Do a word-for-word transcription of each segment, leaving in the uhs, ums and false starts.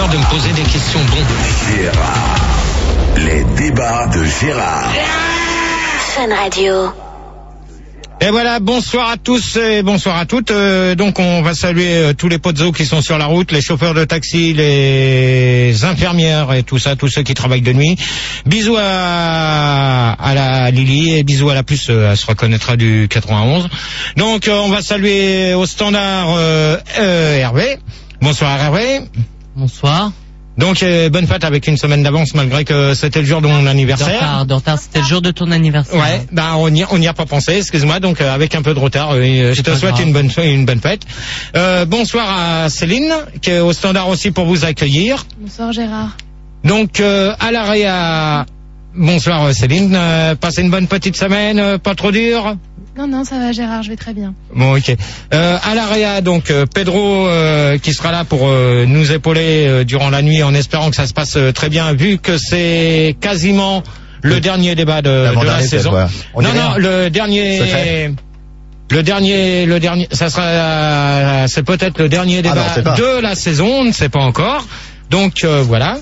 l'heure de me poser des questions. Bon. Gérard. Les débats de Gérard. Fun Radio. Et voilà, bonsoir à tous et bonsoir à toutes. Euh, donc on va saluer euh, tous les potzos qui sont sur la route, les chauffeurs de taxi, les infirmières et tout ça, tous ceux qui travaillent de nuit. Bisous à, à la Lily et bisous à la puce, euh, elle se reconnaîtra du quatre-vingt-onze. Donc euh, on va saluer au standard euh, euh, Hervé. Bonsoir Hervé. Bonsoir. Donc euh, bonne fête avec une semaine d'avance malgré que c'était le jour de mon anniversaire. De retard, de retard, c'était le jour de ton anniversaire. Ouais, bah on n'y on y a pas pensé, excuse-moi, donc euh, avec un peu de retard, euh, je te souhaite une bonne une bonne fête. Euh, bonsoir à Céline qui est au standard aussi pour vous accueillir. Bonsoir Gérard. Donc euh, à l'Area, bonsoir Céline, euh, passez une bonne petite semaine, euh, pas trop dur. Non, non, ça va Gérard, je vais très bien. Bon, ok. Euh, à l'Area, donc, euh, Pedro euh, qui sera là pour euh, nous épauler euh, durant la nuit en espérant que ça se passe euh, très bien, vu que c'est quasiment le, le dernier débat de, de la saison. Non, non, le dernier... Secret. Le dernier, le dernier, ça sera, euh, c'est peut-être le dernier débat ah non, de la saison, on ne sait pas encore. Donc, euh, voilà.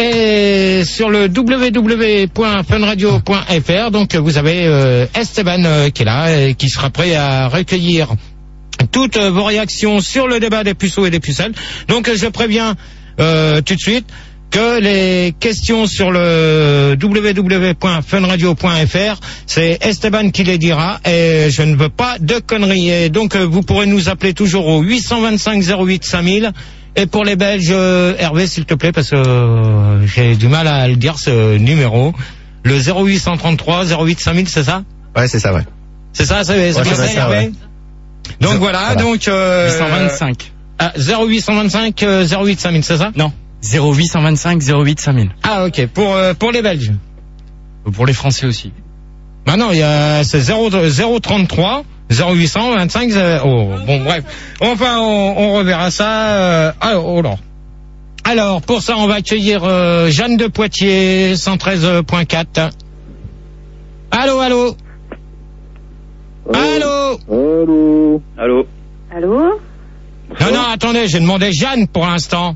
Et sur le w w w point fun radio point f r, donc vous avez euh, Esteban euh, qui est là et qui sera prêt à recueillir toutes euh, vos réactions sur le débat des puceaux et des pucelles. Donc je préviens euh, tout de suite que les questions sur le w w w point fun radio point f r, c'est Esteban qui les dira et je ne veux pas de conneries. Et donc vous pourrez nous appeler toujours au huit cent vingt-cinq zéro huit cinq mille. Et pour les Belges, euh, Hervé, s'il te plaît, parce que euh, j'ai du mal à le dire, ce numéro. Le zéro huit cent trente-trois zéro huit cinq mille, c'est ça? Ouais, c'est ça, ouais. C'est ça, c'est, c'est ouais, bien ça, ça, Hervé ouais. Donc voilà, voilà, donc... Euh, huit cent vingt-cinq. Ah, zéro huit cent vingt-cinq zéro huit cinq mille, c'est ça? Non, zéro huit cent vingt-cinq zéro huit cinq mille. Ah, ok, pour, euh, pour les Belges. Pour les Français aussi. Bah non, il y a, c'est zéro trente-trois zéro huit cent vingt-cinq, oh, bon, bref. Enfin, on, on reverra ça, euh, alors, oh là. Alors, pour ça, on va accueillir, euh, Jeanne de Poitiers, cent treize point quatre. Allô, allô? Allô? Allô? Allô? Allô? Non, non, attendez, j'ai demandé Jeanne pour l'instant.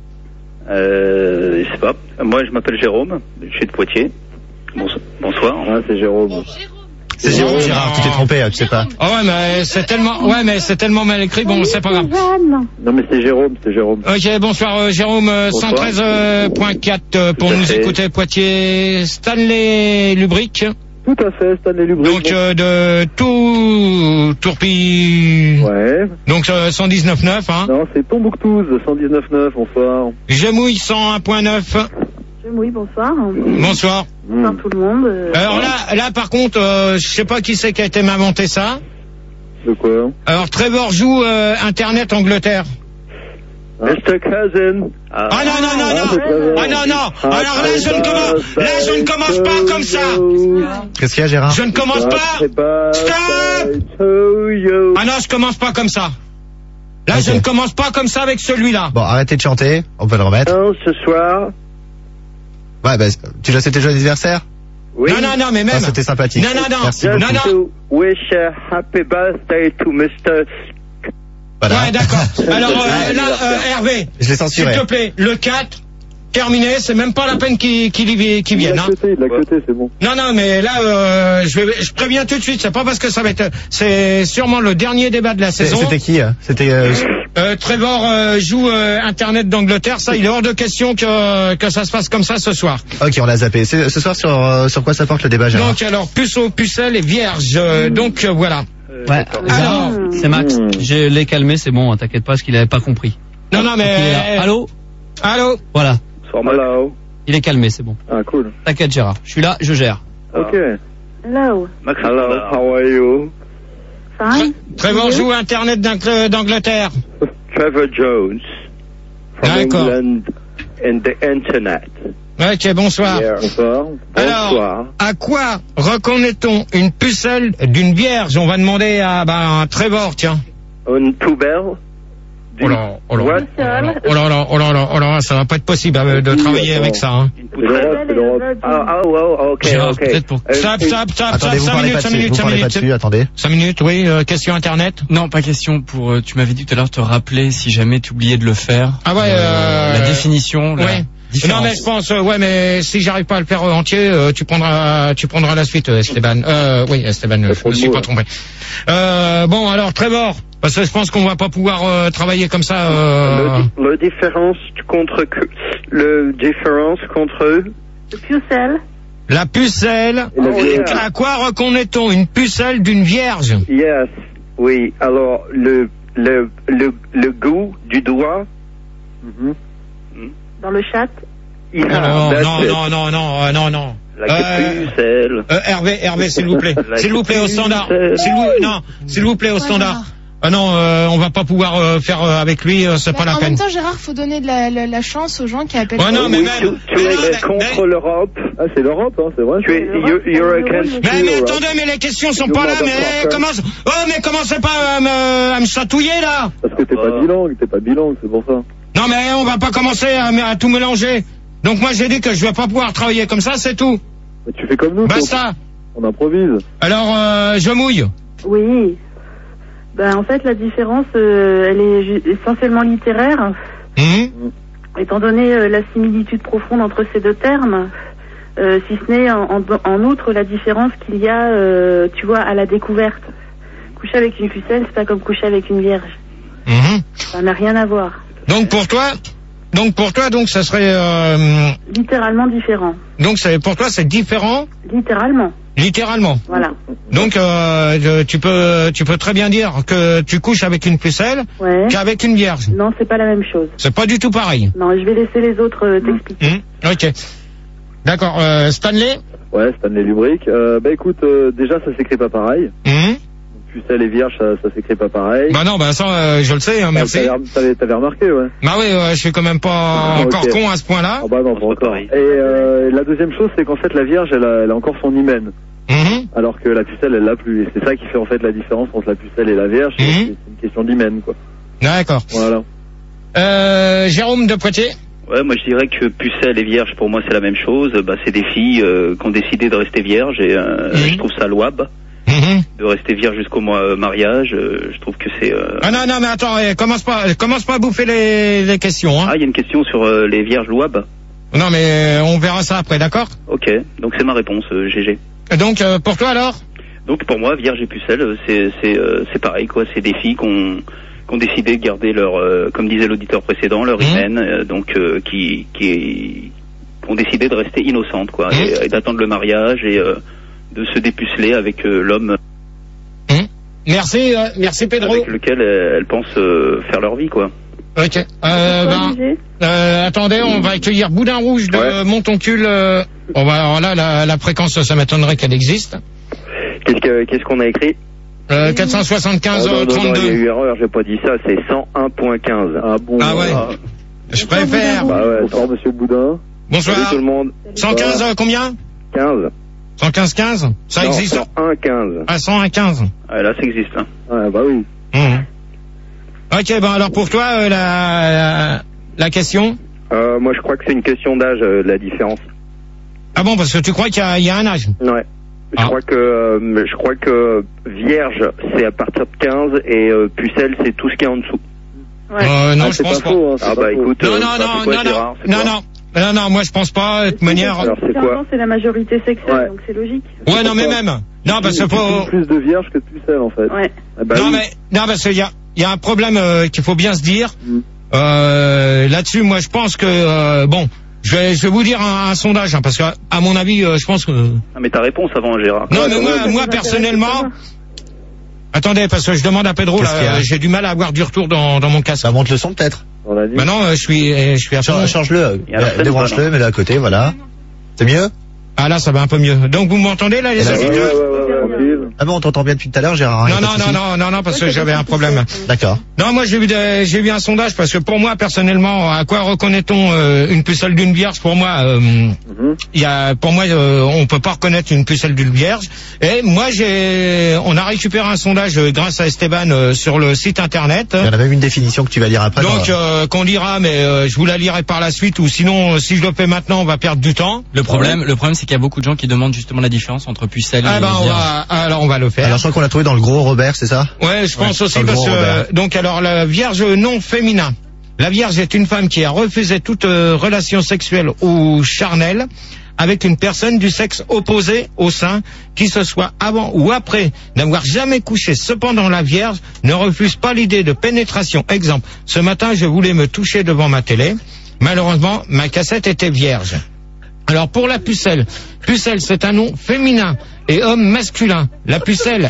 Euh, je sais pas. Moi, je m'appelle Jérôme, je suis de Poitiers. Bonsoir. Bonsoir. Ah, c'est Jérôme. Oh, c'est Jérôme, Gérard, tu t'es trompé, tu sais pas. Oh ouais, mais c'est tellement, ouais, mais c'est tellement mal écrit, bon, c'est pas grave. Non, mais c'est Jérôme, c'est Jérôme. Ok, bonsoir, euh, Jérôme, euh, cent treize point quatre euh, pour nous fait. Écouter Poitiers. Stanley Lubric. Tout à fait, Stanley Lubric. Donc, euh, de tout, Tourpi. Ouais. Donc, euh, cent dix-neuf neuf, hein. Non, c'est Tombouctou, cent dix-neuf neuf, bonsoir. Gemouille, cent un point neuf. Oui, bonsoir. Bonsoir. Bonsoir tout le monde. Euh... Alors là, là par contre, euh, je sais pas qui c'est qui a été m'inventer ça. De quoi? Alors Trevor joue euh, Internet Angleterre. mister Cousin. Ah, ah non, non, non, non. Ah non, non. Alors là, je ne commence, là, je ne commence pas comme ça. Qu'est-ce qu'il y a, Gérard? Je ne commence pas. Stop. Ah non, je commence pas comme ça. Là, okay. Je ne commence pas comme ça avec celui-là. Bon, arrêtez de chanter. On peut le remettre. Non, ce soir. Ouais, bah, tu l'as, c'était joyeux anniversaire? Oui. Non, non, non, mais même. Ah, c'était sympathique. Non, non, non. Merci non, non. To wish a happy birthday to mister Voilà. Ouais, d'accord. Alors, euh, là, euh, Hervé. Je l'ai censuré. S'il te plaît, le quatre, terminé, c'est même pas la peine qu'il, qu'il, y, qu'il vienne, hein. Il l'a côté, c'est bon. Non, non, mais là, euh, je vais, je préviens tout de suite, c'est pas parce que ça va être, c'est sûrement le dernier débat de la saison. C'était qui, hein? C'était, euh... Euh, Trevor euh, joue euh, Internet d'Angleterre, ça il est hors de question que que ça se passe comme ça ce soir. Ok, on l'a zappé. C'est, ce soir sur euh, sur quoi ça porte le débat, Gérard? Donc alors puceau, pucelle et vierge. Euh, donc euh, voilà. Ouais. Alors, c'est Max. Je l'ai calmé, c'est bon. T'inquiète pas, parce qu'il avait pas compris. Non non mais. Est... Allô. Allô. Voilà. Hello. Il est calmé, c'est bon. Ah cool. T'inquiète Gérard, je suis là, je gère. Ok. Hello. Max, hello. How are you? Fine. Trevor joue Internet d'Angleterre. Trevor Jones. From D'accord. England and the Internet. Ok, bonsoir. Yeah, bonsoir. Alors, bonsoir. À quoi reconnaît-on une pucelle d'une vierge? On va demander à, bah, à Trevor, tiens. Une poubelle. oh là, oh là, What? oh là, oh là, là, oh là, là, oh là, ça va pas être possible euh, de travailler avec ça. Hein. C'est l'Europe, c'est l'Europe. Ah, ah, oh, ok, Gérard, ok. peut-être pour... Euh, Stop, c'est- stop, stop, Attendez, stop, vous cinq parlez minutes, pas cinq dessus, minutes, vous cinq parlez pas minutes. dessus, attendez. cinq minutes, oui, euh, question internet. Non, pas question pour, euh, tu m'avais dit tout à l'heure te rappeler si jamais tu oubliais de le faire. Ah ouais, euh, La définition, la ouais. différence. Non mais je pense, euh, ouais, mais si j'arrive pas à le faire euh, entier, euh, tu prendras, tu prendras la suite, euh, Esteban. Euh, oui, Esteban, euh, je me suis pas trompé. Euh, bon, alors Trevor, parce que je pense qu'on va pas pouvoir euh, travailler comme ça. Euh... Le, le différence contre que, le différence contre eux. Le pucelle. La pucelle. Et la vierge. À quoi reconnaît-on une pucelle d'une vierge? Yes, oui. Alors le le le le goût du doigt. Dans le chat. Yeah, non, that's non, it. non, non, non, euh, non, non. Like Euh, a pucelle. euh, Hervé, Hervé, s'il vous plaît, Like s'il vous plaît au standard. pucelle. S'il vous, non, s'il vous plaît au standard. Ah non, euh, on va pas pouvoir euh, faire euh, avec lui, euh, c'est Bah, pas la en peine. même temps, Gérard, faut donner de la, la, la chance aux gens qui appellent. Ouais, non, mais Oui, même. tu, tu mais es non, mais- contre mais- l'Europe. Ah, c'est l'Europe, hein, c'est vrai. Tu es you're, you're against Mais, mais l'Europe. attendez, mais les questions sont You pas là, mais motherfucker. commence. Oh, mais commencez pas à me, à me chatouiller là. Parce que t'es pas Ah. bilingue, t'es pas bilingue, c'est pour ça. Non, mais on va pas commencer à, à tout mélanger. Donc moi j'ai dit que je vais pas pouvoir travailler comme ça, c'est tout. Mais tu fais comme nous, Basta. on improvise. Alors euh, je mouille. Oui. Ben, en fait, la différence, euh, elle est ju- essentiellement littéraire, Hum étant donné euh, la similitude profonde entre ces deux termes, euh, si ce n'est en, en, en outre la différence qu'il y a, euh, tu vois, à la découverte. Coucher avec une pucelle, c'est pas comme coucher avec une vierge. Mhm. Ça n'a rien à voir. Donc pour toi, donc pour toi, donc ça serait, euh, Littéralement différent. donc c'est pour toi c'est différent, Littéralement. littéralement. Voilà. Donc euh, je- tu peux, tu peux très bien dire que tu couches avec une pucelle Ouais. qu'avec une vierge. Non, c'est pas la même chose. C'est pas du tout pareil. Non, je vais laisser les autres euh, t'expliquer. Hum, Ok. D'accord. Euh, Stanley. Ouais, Stanley Lubrick. Euh, bah écoute, euh, déjà ça s'écrit pas pareil. Hum Pucelle et vierge, ça, ça s'écrit pas pareil. Bah non, bah ça, euh, je le sais. Hein, merci. T'avais, t'avais, t'avais remarqué, ouais. Bah oui, ouais, je suis quand même pas Ah, encore ok. con à ce point-là. Ah bah non, pas encore. Et euh, la deuxième chose, c'est qu'en fait la vierge, elle a, elle a encore son hymen. Mhm. Alors que la pucelle, elle l'a plus. Et c'est ça qui fait en fait la différence entre la pucelle et la vierge. c'est, Mhm. c'est une question d'hymen, quoi. D'accord. Voilà. Euh, Jérôme de Poitiers. Ouais, moi je dirais que pucelle et vierge pour moi c'est la même chose. Bah c'est des filles euh, qui ont décidé de rester vierges et euh, Mhm. je trouve ça louable Mhm. de rester vierge jusqu'au mois- euh, mariage. Euh, je trouve que c'est. Euh... Ah non, non, mais attends, eh, commence pas, commence pas à bouffer les, les questions. Hein. Ah, il y a une question sur euh, les vierges louables. Non, mais euh, on verra ça après, d'accord. Ok, donc c'est ma réponse, euh, G G. Donc euh, pour toi alors. Donc pour moi, vierge et pucelle, euh, c'est c'est euh, c'est pareil quoi. C'est des filles qui ont qui ont décidé de garder leur, euh, comme disait l'auditeur précédent, leur Mmh. hymen, euh, donc euh, qui qui qui ont décidé de rester innocentes quoi, Mmh. et, et d'attendre le mariage et euh, de se dépuceler avec euh, l'homme Hum. Merci, euh, merci Pedro. avec lequel euh, elles pensent euh, faire leur vie quoi. Ok. Euh, ben, euh, attendez, on va accueillir Boudin Rouge de Ouais. Montoncule. Euh, on va alors là la, la fréquence, ça m'étonnerait qu'elle existe. Qu'est-ce que qu'est-ce qu'on a écrit? Euh, quatre cent soixante-quinze Ah, non, non, non, il y a trente-deux. eu erreur, j'ai pas dit ça, c'est cent un point quinze. Ah bon. Ah ouais. Ah, Je préfère. bah ouais. Bonsoir, monsieur Boudin. Bonsoir. Salut tout le monde. cent quinze euh, combien? quinze. cent quinze quinze. Ça Non, existe. cent un quinze. Ah, cent un quinze. Ouais, là, ça existe. Hein. Ah bah oui. Hum. Ok, ben alors pour toi euh, la, la la question. Euh, moi, je crois que c'est une question d'âge, euh, la différence. Ah bon, parce que tu crois qu'il y a, il y a un âge. Ouais. Je Ah. crois que euh, je crois que vierge c'est à partir de quinze et euh, pucelle c'est tout ce qui est en dessous. Ouais. Euh, non, Ah, je c'est pense pas pas. faux, hein, c'est Ah pas bah faux. écoute, Non, euh, non, bah, non, c'est quoi, non, non, Gérard, c'est non, quoi non. Non, non, moi je pense pas. De toute manière. Alors c'est quoi? C'est la majorité sexuelle, Ouais. donc c'est logique. Ouais, non, mais même. Non, parce que Il faut. y a plus de vierges que de pucelles, en fait. Ouais. Ah bah Non, oui. mais non, parce qu'il y a, il y a un problème euh, qu'il faut bien se dire. Mm. Euh, là-dessus, moi, je pense que euh, bon, je vais, je vais vous dire un, un sondage, hein, parce que à mon avis, euh, je pense que. Non, Ah, mais ta réponse avant Gérard. mais ouais, moi, ça moi nous personnellement. intéresse Attendez, parce que je demande à Pedro, Qu'est-ce qu'il y là, a j'ai du mal à avoir du retour dans, dans mon casque. Ça monte le son peut-être. On a dit. Maintenant, euh, je suis, je suis à fond. Change- Change-le, Il y a la euh, scène, débranche-le, voilà. mets-le à côté, voilà. C'est mieux? Ah là, ça va un peu mieux. Donc vous m'entendez là, les Et là, Ouais, ouais, auditeurs ouais, ouais, ouais. tranquille. Ah bon, on t'entend bien depuis tout à l'heure, Gérard. Non, non, non, non, non, non, parce que j'avais un problème. D'accord. Non, moi j'ai vu des- j'ai vu un sondage parce que pour moi personnellement, à quoi reconnaît-on euh, une pucelle d'une vierge? Pour moi, euh, Mhm. il y a, pour moi, euh, on peut pas reconnaître une pucelle d'une vierge. Et moi j'ai, on a récupéré un sondage euh, grâce à Esteban euh, sur le site internet. Il y en a même une définition que tu vas lire après. Donc dans- euh, qu'on lira, mais euh, je vous la lirai par la suite, ou sinon euh, si je le fais maintenant, on va perdre du temps. Le problème, le problème, c'est qu'il y a beaucoup de gens qui demandent justement la différence entre pucelle Ah et ben on vierge. va, alors on va le faire. Alors je crois qu'on l'a trouvé dans le gros Robert, c'est ça? Ouais, je pense Ouais, aussi dans le parce gros que Robert. euh, donc alors la vierge non féminin. La vierge est une femme qui a refusé toute euh, relation sexuelle ou charnelle avec une personne du sexe opposé au sein, qui ce soit avant ou après n'avoir jamais couché. Cependant, la vierge ne refuse pas l'idée de pénétration. Exemple, ce matin, je voulais me toucher devant ma télé. Malheureusement, ma cassette était vierge. Alors pour la pucelle, pucelle c'est un nom féminin et homme masculin. La pucelle,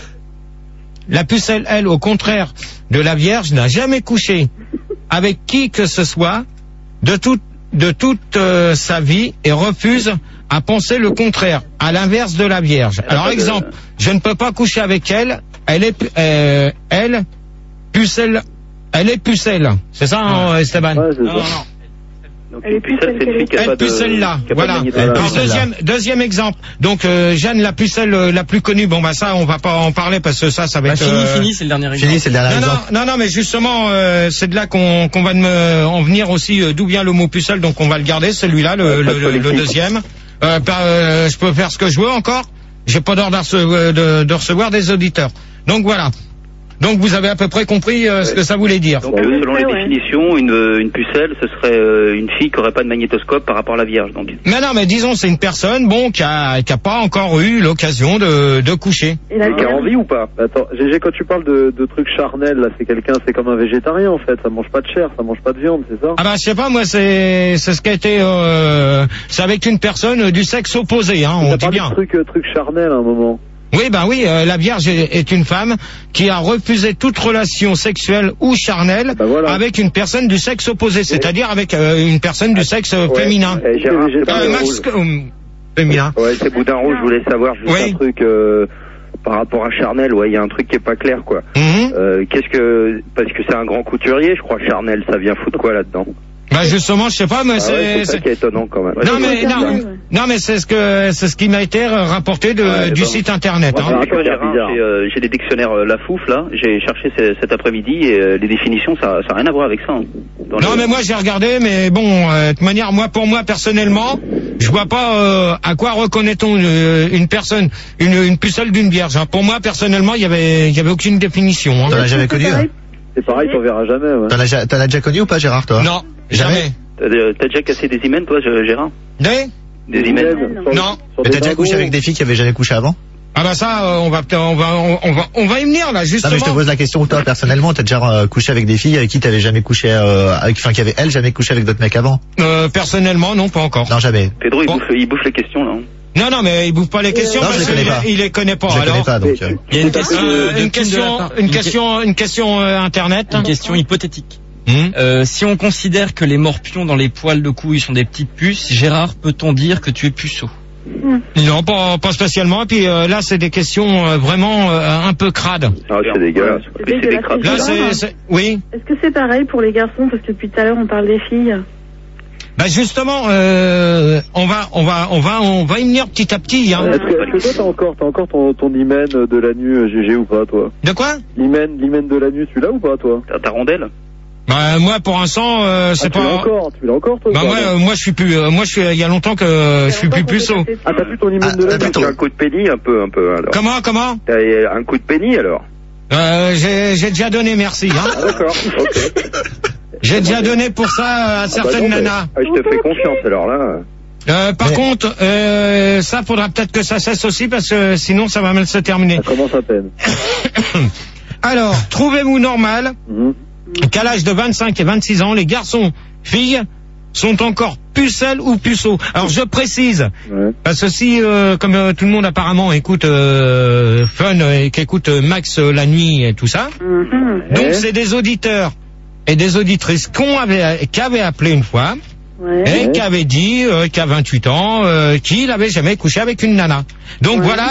la pucelle, elle, au contraire de la vierge, n'a jamais couché avec qui que ce soit de toute de toute euh, sa vie et refuse à penser le contraire, à l'inverse de la vierge. Alors exemple, je ne peux pas coucher avec elle, elle est pu- euh, elle pucelle, elle est pucelle. C'est ça, hein, Esteban? Ouais, c'est Non, non, ça. non. Donc Elle est une pucelle, pucelle c'est une fille qui a Elle pas de... pucelle là, qui a pas de voilà. magnéto- Elle Alors pucelle là. deuxième deuxième exemple. Donc euh, Jeanne, la pucelle euh, la plus connue. Bon bah ça, on va pas en parler parce que ça, ça va Bah, être. fini, euh, fini, c'est le dernier exemple. Fini, c'est le dernier Non, non, exemple. non, non, mais justement, euh, c'est de là qu'on qu'on va de me, en venir aussi euh, d'où vient le mot pucelle, donc on va le garder, celui-là, le, le, le, le deuxième. Euh, par- euh, je peux faire ce que je veux encore. J'ai pas d'ordre de, rece- de, de recevoir des auditeurs. Donc voilà. Donc vous avez à peu près compris euh, ce que ça voulait dire. Donc euh, selon les Ouais. définitions, une, euh, une pucelle, ce serait euh, une fille qui aurait pas de magnétoscope par rapport à la vierge. Donc Mais non, mais disons, c'est une personne, bon, qui a, qui a pas encore eu l'occasion de, de coucher. Et la Et qui a vierge, envie ou pas? Attends, G G, quand tu parles de, de trucs charnels, là, c'est quelqu'un, c'est comme un végétarien en fait. Ça mange pas de chair, ça mange pas de viande, c'est ça? Ah bah je sais pas, moi c'est c'est ce qui a été, euh, c'est avec une personne du sexe opposé, hein, on T'as dit parlé bien. de trucs, euh, trucs charnels à un moment. Oui, ben oui, euh, la Vierge est, est une femme qui a refusé toute relation sexuelle ou charnelle Bah voilà. avec une personne du sexe opposé, c'est-à-dire avec euh, une personne du sexe euh, Ouais. féminin. Eh, Gérard, Euh, végétarien max- rouge. euh, féminin. Ouais, c'est Boudin Rouge, je voulais savoir juste Oui. un truc euh, par rapport à Charnel, ouais, il y a un truc qui est pas clair, quoi. Mhm. Euh, qu'est-ce que... Parce que c'est un grand couturier, je crois, Charnel, ça vient foutre quoi là-dedans? Bah justement, je sais pas, mais Ah c'est... ouais, c'est ça c'est- qui est étonnant quand même. Non mais Ouais, non, ouais. non mais c'est ce que c'est ce qui m'a été rapporté de, Ouais, du bon. site internet. Moi, Hein. c'est que bizarre, Gérard, bizarre. j'ai, euh, j'ai des dictionnaires euh, Lafouf là, j'ai cherché ce- cet après-midi et euh, les définitions ça ça a rien à voir avec ça. hein. Dans Non les- mais moi j'ai regardé, mais bon, euh, de toute manière, moi pour moi personnellement, je vois pas euh, à quoi reconnaît-on une, une personne, une, une pucelle d'une vierge. Hein. Pour moi personnellement, il y avait il y avait aucune définition. Hein. T'en as jamais connu? hein C'est pareil, t'en verras jamais, ouais. T'en as, ja- t'en as déjà connu ou pas, Gérard, toi? Non, jamais. T'as, euh, t'as déjà cassé des hymens toi, je- Gérard? Des Des hymens? Sur- Non. sur Mais des t'as déjà dingos. couché avec des filles qui avaient jamais couché avant? Ah bah ça, euh, on va on va on, on va on va y venir là Non, justement. mais je te pose la question, toi, personnellement, t'as déjà euh, couché avec des filles avec qui t'avais jamais couché, euh, avec, enfin, qui avaient, elles, jamais couché avec d'autres mecs avant? Euh, personnellement, non, pas encore. Non, jamais. Pedro il, Bon. bouffe, il bouffe les questions là. hein. Non, non, mais il bouffe pas les questions Non, je parce les connais qu'il pas. il les connaît pas. Je les alors, connais pas, donc, euh, Il y a une question, Euh, de- de une Kim de question, Lapin. une que- question, une question euh, internet. une question hypothétique. Hmm. Euh, si on considère que les morpions dans les poils de couilles sont des petites puces, Gérard, peut-on dire que tu es puceau? Non, pas, pas spécialement. Et puis euh, là, c'est des questions euh, vraiment euh, un peu crades. Ah, c'est dégueulasse. C'est Mais c'est des dégueulasse. crapes. Là, Gérard, c'est, c'est- oui. Est-ce que c'est pareil pour les garçons? Parce que depuis tout à l'heure, on parle des filles. Bah justement, euh, on va, on va, on va, on va y venir petit à petit. Hein. Est-ce que, est-ce que toi t'as encore, t'as encore ton, ton hymen de la nuit, euh, G G, ou pas, toi? De quoi? L'hymen, l'hymen de la nuit, tu l'as ou pas, toi? T'as ta rondelle? Bah moi, pour l'instant, euh, c'est Ah, tu l'as pas. encore, tu l'as encore, toi? ou Bah pas, moi, non euh, moi, je suis plus. euh, moi, je suis. Il y a longtemps que euh, je suis plus puceau. Ah, t'as plus ton hymen Ah, de la t'as nuit? plus Tu as un coup de pénis un peu, un peu, alors. Comment, comment? T'as un coup de pénis, alors? euh, j'ai, j'ai déjà donné, merci. Hein. Ah, d'accord, ok. J'ai déjà donné pour ça à certaines Ah, bah non, mais- nanas. Ah, je te fais confiance, alors là. Euh, par Mais- contre, euh, ça faudra peut-être que ça cesse aussi parce que sinon ça va mal se terminer. Ça commence à peine. Alors, trouvez-vous normal Mhm. qu'à l'âge de vingt-cinq et vingt-six ans, les garçons, filles, sont encore pucelles ou puceaux? Alors je précise, Ouais. parce que si, euh, comme euh, tout le monde apparemment écoute euh, Fun et qu'écoute euh, Max euh, la nuit et tout ça, Mhm. donc Ouais. c'est des auditeurs et des auditrices qu'on avait, qui avaient appelé une fois Ouais. et qui avaient dit euh, qu'à vingt-huit ans, euh, qu'il avait jamais couché avec une nana. Donc Ouais. voilà,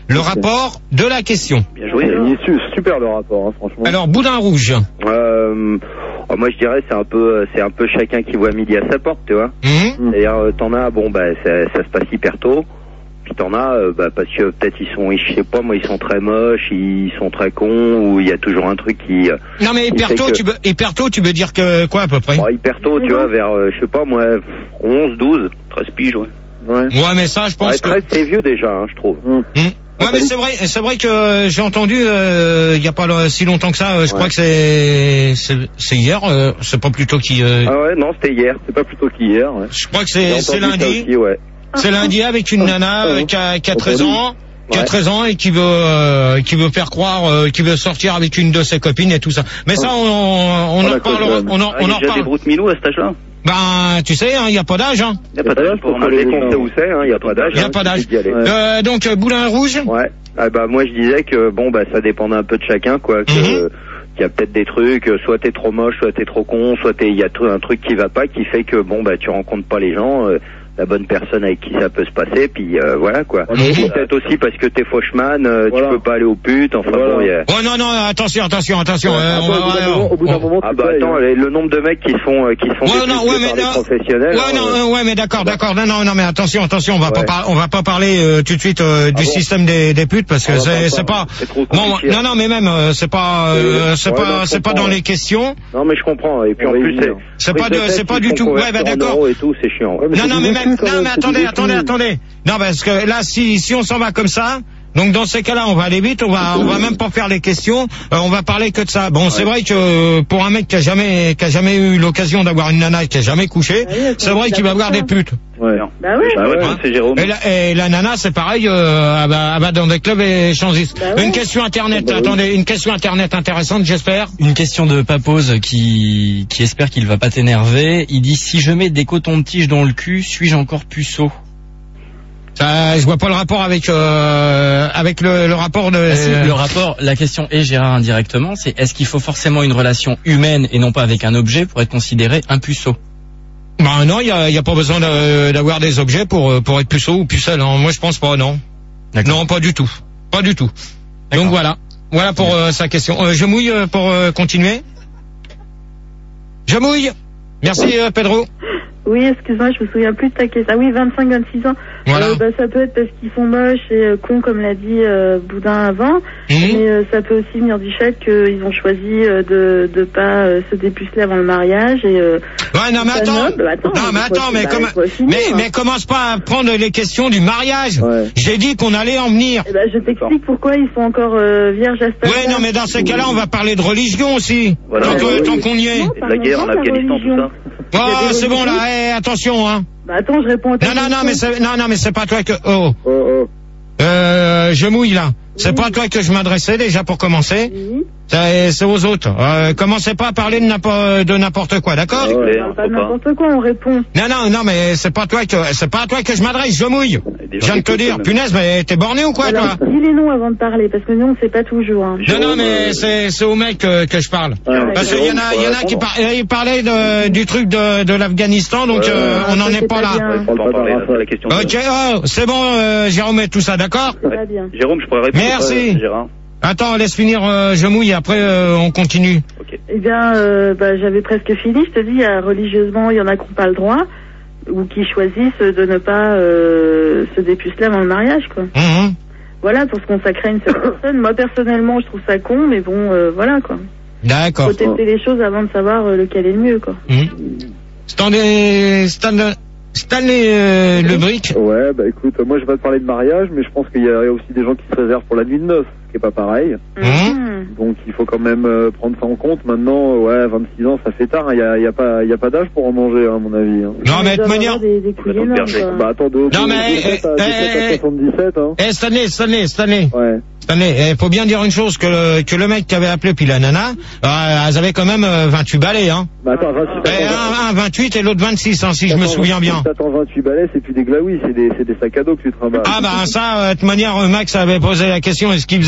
le rapport de la question. Bien joué. Il est super le rapport, hein, franchement. Alors, Boudin Rouge. Euh, oh, moi je dirais c'est un peu c'est un peu chacun qui voit midi à sa porte, tu vois. Mmh. D'ailleurs euh, t'en as bon bah ça, ça se passe hyper tôt. Puis t'en as euh, bah parce que peut-être ils sont je sais pas moi ils sont très moches, ils sont très cons ou il y a toujours un truc qui. Euh, non mais hyper tôt, que... tu veux hyper tôt tu veux dire que quoi à peu près? Bon, hyper tôt tu vois vers euh, je sais pas moi onze, douze, treize piges ouais. Ouais. Ouais mais ça je pense ouais, que treize c'est vieux déjà hein, je trouve. Mmh. Ouais mais c'est vrai, c'est vrai que j'ai entendu euh, il y a pas si longtemps que ça. Euh, je ouais. crois que c'est c'est hier. Euh, c'est pas plutôt qui. Euh... Ah ouais non c'était hier. C'est pas plutôt qu'hier. Ouais. Je crois que c'est c'est lundi. Aussi, ouais. C'est lundi avec une nana euh, qui a qui a treize ans, qui a treize ans et qui veut euh, qui veut faire croire euh, qui veut sortir avec une de ses copines et tout ça. Mais ça on on, on en parlera. On en on en parle. Il y a des broutes minous à cet âge-là. Ben, tu sais, il hein, n'y a pas d'âge. Hein. Il n'y a pas d'âge pour on sait où c'est, il n'y a pas d'âge. Il n'y a pas d'âge. Euh, donc, euh, Boulin Rouge. Ouais. Ah bah moi je disais que bon bah ça dépend un peu de chacun quoi. Que, mm-hmm. qu'il y a peut-être des trucs, soit t'es trop moche, soit t'es trop con, soit il y a tout, un truc qui va pas, qui fait que bon bah tu rencontres pas les gens. Euh, la bonne personne avec qui ça peut se passer, puis euh, voilà quoi. Mmh. Peut-être aussi parce que t'es faucheman, euh, voilà. Tu peux pas aller aux putes, enfin voilà. Bon. Y a... Oh non non, attention attention attention. Ouais, euh, on va, au bout d'un moment, ah bah attends, hein. le nombre de mecs qui sont euh, qui sont ouais, non, ouais, mais, par des professionnels. Ouais non, euh, ouais mais d'accord d'accord, non non non mais attention attention, on va ouais. pas on va pas parler euh, tout de suite euh, du ah bon. système des, des putes parce que ah, c'est c'est pas. Non non non mais même euh, c'est pas euh, c'est pas c'est pas dans les questions. Non mais je comprends et puis en plus c'est c'est pas c'est pas du tout. Ouais bah d'accord. Et tout c'est chiant. Non non mais même non mais attendez attendez attendez. Non parce que là si si on s'en va comme ça. Donc dans ces cas-là, on va aller vite, on va on va même pas faire les questions, euh, on va parler que de ça. Bon, ouais. C'est vrai que pour un mec qui a jamais qui a jamais eu l'occasion d'avoir une nana et qui a jamais couché, ouais, c'est vrai qu'il va avoir des putes. Ouais. Bah oui. Bah ouais, c'est Jérôme. Et la, et la nana, c'est pareil, euh, elle va, elle va dans des clubs échangistes. Bah ouais. Une question internet, bah attendez, oui. Une question internet intéressante, j'espère. Une question de Papose qui qui espère qu'il va pas t'énerver. Il dit si je mets des cotons-tiges dans le cul, suis-je encore puceau? Ça, je vois pas le rapport avec euh, avec le, le rapport de. Ah si, le rapport. La question est Gérard indirectement, c'est est-ce qu'il faut forcément une relation humaine et non pas avec un objet pour être considéré un puceau? Bah non, il y a, y a pas besoin de, d'avoir des objets pour pour être puceau ou pucelle. Hein. Moi, je pense pas, non. Non, pas du tout, pas du tout. Donc voilà, voilà pour euh, sa question. Euh, je mouille euh, pour euh, continuer. Je mouille. Merci euh, Pedro. Oui, excuse-moi, je me souviens plus de ta question. Ah oui, vingt-cinq vingt-six ans. Voilà. Euh, bah, ça peut être parce qu'ils sont moches et euh, cons, comme l'a dit euh, Boudin avant. Mmh. Mais euh, ça peut aussi venir du fait qu'ils ont choisi euh, de de pas euh, se dépuceler avant le mariage. Et, euh, ouais, non, mais attends. attends. Non, mais attends, mais, comme... finir, mais, hein. mais commence pas à prendre les questions du mariage. Ouais. J'ai dit qu'on allait en venir. Eh ben, je t'explique pourquoi ils sont encore euh, vierges à ce Ouais, non, mais dans ces cas-là, on va parler de religion aussi. Voilà. Tant, ouais, tant qu'on y est. Non, la guerre en Afghanistan, tout ça. Oh, c'est bon là, hey, attention hein. Bah attends, je réponds à ta Non non non mais c'est non non mais c'est pas toi que oh. Oh, oh. Euh je mouille là. C'est oui. Pas à toi que je m'adressais déjà pour commencer. Oui. C'est, c'est aux autres. Euh, commencez pas à parler de n'importe, de n'importe quoi, d'accord? Ouais, on parle pas de n'importe quoi, on répond. Non, non, non, mais c'est pas toi que, c'est pas à toi que je m'adresse, je mouille. Je viens de te dire, punaise, mais t'es borné ou quoi, alors, toi? Dis les noms avant de parler, parce que nous, on sait pas toujours, hein. Non, non, mais c'est, c'est au mec que, que je parle. Ouais, parce qu'il y en a, il y en a qui par, il parlait de, du truc de, de l'Afghanistan, donc, ouais, euh, on n'en est pas là. Ok, oh, c'est bon, euh, Jérôme et tout ça, d'accord? Jérôme, je pourrais répondre. Merci. Attends, laisse finir, euh, je mouille, après euh, on continue. Okay. Eh bien, euh, bah, j'avais presque fini, je te dis, euh, religieusement, il y en a qui n'ont pas le droit, ou qui choisissent de ne pas euh, se dépuceler avant le mariage, quoi. Mmh. Voilà, pour se consacrer à une seule personne. Moi, personnellement, je trouve ça con, mais bon, euh, voilà, quoi. D'accord. Faut tester les choses avant de savoir euh, lequel est le mieux, quoi. Mmh. Stanley, Stanley, Stanley euh, Le Brick. Ouais, bah écoute, moi je vais pas te parler de mariage, mais je pense qu'il y a aussi des gens qui se réservent pour la nuit de noces, ce qui est pas pareil. Mmh. Donc il faut quand même euh, prendre ça en compte. Maintenant, ouais, vingt-six ans, ça fait tard. Il hein, y, a, y a pas, y a pas d'âge pour en manger, hein, à mon avis. Hein. Non, mais de toute manière. Des, des énormes, bah attends, de, non, mais, dix-sept à, dix-sept à soixante-dix-sept, hein. Eh, Stanley, Stanley, Stanley. Ouais. Stanley, il faut bien dire une chose, que le, que le mec qui avait appelé puis la nana, euh, elles avaient quand même euh, vingt-huit balais, hein. Bah attends, vingt-six, et un, un vingt-huit et l'autre vingt-six, hein, si je me souviens bien. T'attends vingt-huit balais, c'est plus des glaouis, c'est des, c'est des sacs à dos que tu travailles. Ah bah ça, euh, de toute manière, Max avait posé la question, est-ce qu'il faisait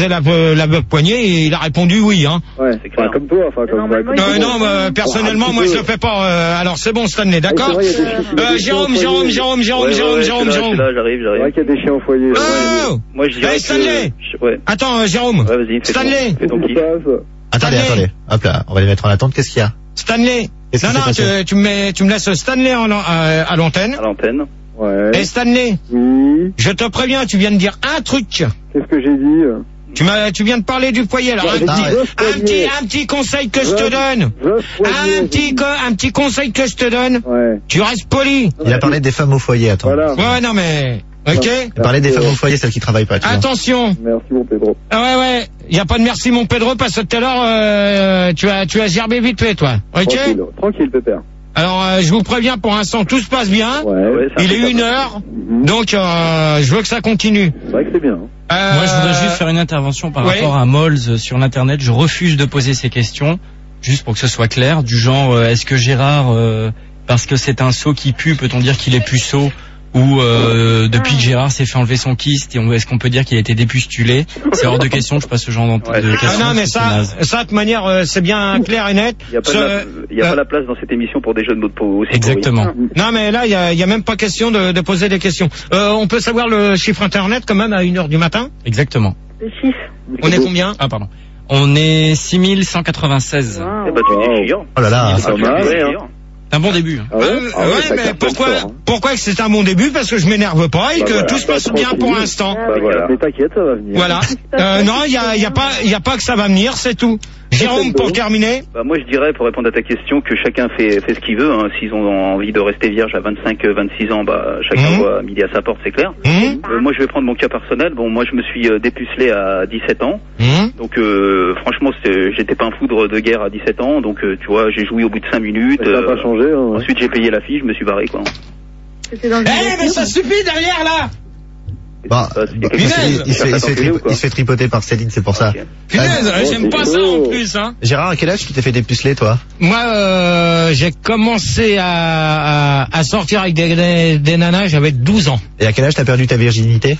la, la beuh poignée et il a répondu oui. Hein. Ouais, c'est clair. Enfin, comme toi, enfin comme Normalement, comme- Euh, non, bah, personnellement, moi je le fais pas. Euh, alors c'est bon, Stanley, d'accord. Ouais, c'est vrai, il y a des chiens- il y a euh, des chiens Jérôme, au Jérôme, foyer. Jérôme, Jérôme, Ouais, Jérôme, ouais, Jérôme, je suis là, Jérôme. je suis là, j'arrive, C'est j'arrive. vrai qu'il y a des chiens au foyer. Oh Moi, je dirais Hey, que... Stanley je- Ouais. Attends, euh, Jérôme. Ouais, vas-y, fais ton- Stanley. fais ton kiff. Attendez, Stanley. attendez. Hop là, on va les mettre en attente. Qu'est-ce qu'il y a? Stanley. Qu'est-ce Non, qui s'est non, passé tu, tu me mets, tu me laisses Stanley en, euh, à l'antenne. À l'antenne. Ouais. Et Stanley, Oui. je te préviens, tu viens de dire un truc. Qu'est-ce que j'ai dit? Tu m'as, tu viens de parler du foyer. Alors Ouais, un j'ai petit, dit veuf un poignée. petit, un petit conseil que je te Veuf- donne. veuf poignée, Un petit, co- un petit conseil que je te donne. Ouais. Tu restes poli. Il a parlé des femmes au foyer, attends. Voilà. Ouais, non mais, ok. Il a parlé des femmes au foyer, celles qui travaillent pas, tu vois. Attention. Merci, mon Pedro. Ah ouais, ouais. Y a pas de merci, mon Pedro, parce que tout à l'heure, euh, tu as, tu as gerbé vite fait, toi. Ok. Tranquille, tranquille, pépère. Alors, euh, je vous préviens, pour l'instant, tout se passe bien. Ouais. Ouais, c'est Il est impeccable. une heure, Mhm. donc euh, je veux que ça continue. C'est vrai que c'est bien. Euh, Moi, je voudrais juste faire une intervention par ouais. rapport à Mols sur l'internet. Je refuse de poser ces questions, juste pour que ce soit clair, du genre euh, est-ce que Gérard, euh, parce que c'est un sot qui pue, peut-on dire qu'il est puceau, ou euh, depuis que Gérard s'est fait enlever son kyste, et on- est-ce qu'on peut dire qu'il a été dépustulé? C'est hors de question, je passe ce genre d'ent- Ouais, de c'est- Ah questions. non, mais c'est ça, naze. ça de toute manière, euh, c'est bien clair et net. Il n'y a, pas, Ce- de la- il y a euh, pas la place dans cette émission pour des jeux de mots de peau aussi. Exactement. Non, mais là, il y a, y a même pas question de, de poser des questions. Euh, on peut savoir le chiffre internet quand même à une heure du matin. Exactement. Le chiffre. On est combien? Ah, pardon. On est six mille cent quatre-vingt-seize. Wow. Eh ben, tu Wow. déchires. Oh là là. C'est pas mal. Ouais, hein. hein. C'est un bon début. hein. Ah ouais, Euh, Ah ouais, ouais, ça mais cartonne pourquoi, fort, hein. pourquoi que c'est un bon début? Parce que je m'énerve pas et Bah que voilà. tout se passe Bah, bien pour tranquille. l'instant. Ah, Bah mais voilà. Mais t'inquiète, ça va venir. Voilà. Euh, non, il y a, y a pas, y a pas que ça va venir, c'est tout. Jérôme, pour terminer. Bah, moi, je dirais, pour répondre à ta question, que chacun fait, fait ce qu'il veut. Hein. S'ils ont envie de rester vierge à vingt-cinq, vingt-six ans, bah, chacun Mhm. voit midi à sa porte, c'est clair. Hum, Euh, moi, je vais prendre mon cas personnel. Bon, moi, je me suis euh, dépucelé à dix-sept ans. hum. Donc, euh, franchement, c'était- j'étais pas un foudre de guerre à dix-sept ans. Donc, euh, tu vois, j'ai joué au bout de cinq minutes. Ça n'a euh, pas changé. Hein. Ensuite, j'ai payé la fille, je me suis barré, quoi. C'était dans une Eh, mais voiture. ça suffit derrière là. Bah, Ça, c'est- il y a il, quelqu'un se, Punaise. il, se, il, se fait t'enculer ou tripo- quoi il se fait tripoter par Céline, c'est pour ça. Ok. Punaise, Ah, j'aime oh, pas c'est ça en chaud. plus, hein. Gérard, à quel âge tu t'es fait dépuceler, toi? Moi, euh, j'ai commencé à, à, à sortir avec des, des, des nanas, j'avais douze ans. Et à quel âge t'as perdu ta virginité?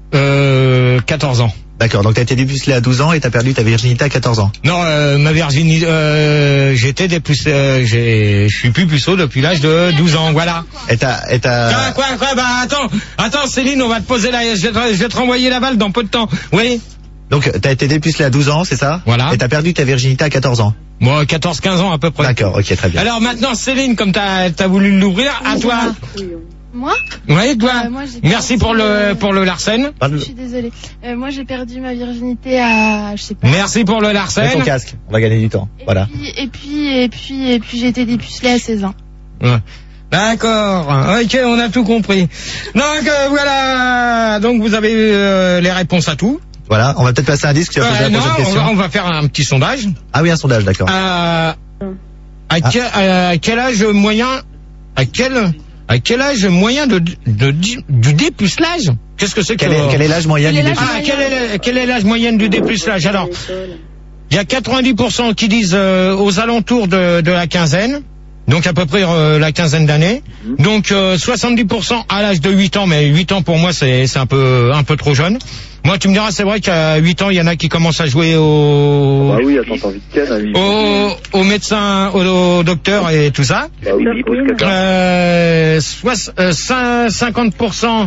Euh, quatorze ans. D'accord, donc t'as été dépucelé à douze ans et t'as perdu ta virginité à quatorze ans. Non, euh, ma virginité, euh, j'étais des plus, euh, j'ai, je suis plus puceau depuis l'âge de douze ans, voilà. Et t'as, et Quoi, t'as, quoi, quoi, bah attends, attends Céline, on va te poser la, je vais te, je vais te renvoyer la balle dans peu de temps. Oui. donc t'as été dépucelé à douze ans, c'est ça? Voilà. Et t'as perdu ta virginité à quatorze ans. Moi, quatorze quinze ans à peu près. D'accord, ok, très bien. Alors maintenant, Céline, comme t'as, t'as voulu l'ouvrir, à toi. Moi Oui, toi. Euh, moi, j'ai Merci perdu, pour le, euh, pour le Larsen. Parle- Je suis désolée. Euh, moi, j'ai perdu ma virginité à, je sais pas. Merci pour le Mets ton Larsen. casque, on va gagner du temps. Et Voilà. puis, et puis, et puis, et puis, j'ai été dépucelée à seize ans. Ouais. D'accord. Ok, on a tout compris. Donc euh, voilà. Donc vous avez euh, les réponses à tout. Voilà, on va peut-être passer un disque, tu vas poser Euh, la non, prochaine on question. va, on va faire un petit sondage. Ah oui, un sondage, d'accord. À, à, quel, à quel âge moyen, à quel, à quel âge moyen de, de, de- du dépucelage? Qu'est-ce que c'est que Quel est, quel est l'âge moyen Quel du est l'âge dépucelage? Ah, quel est, le- quel est l'âge moyen du dépucelage? Alors, il y a quatre-vingt-dix pour cent qui disent euh, aux alentours de, de la quinzaine, donc à peu près euh, la quinzaine d'années. Donc euh, soixante-dix pour cent à l'âge de huit ans, mais huit ans pour moi c'est c'est un peu un peu trop jeune. Moi tu me diras, c'est vrai qu'à huit ans il y en a qui commencent à jouer au Bah oui, attends, t'as envie de ken à huit ans. au, au médecin, au, au docteur et tout ça. Bah oui, il pose caca. Euh, soix- euh, cin- cinquante pour cent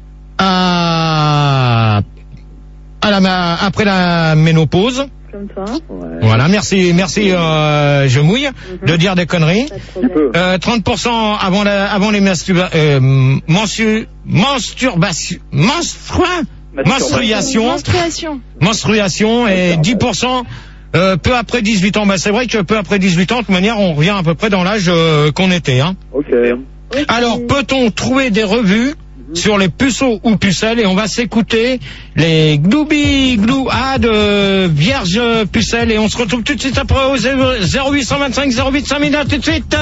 à, à la, ma- après la ménopause. Comme toi. Ouais. Voilà, merci, merci, euh, je mouille de dire des conneries. Pas de Tu problème. peux. Euh, trente pour cent avant, la, avant les masturba, euh, mensu, mensturbation, menstrua, menstruation, Menstruation. menstruation et dix pour cent euh, peu après dix-huit ans. Bah, c'est vrai que peu après dix-huit ans, de toute manière, on revient à peu près dans l'âge euh, qu'on était. Hein. Ok. Alors, peut-on trouver des revues sur les puceaux ou pucelles? Et on va s'écouter les Gloubi Glou A de Vierge Pucelle. Et on se retrouve tout de suite après au zéro huit cent vingt-cinq zéro huit cinq mille. À tout de suite.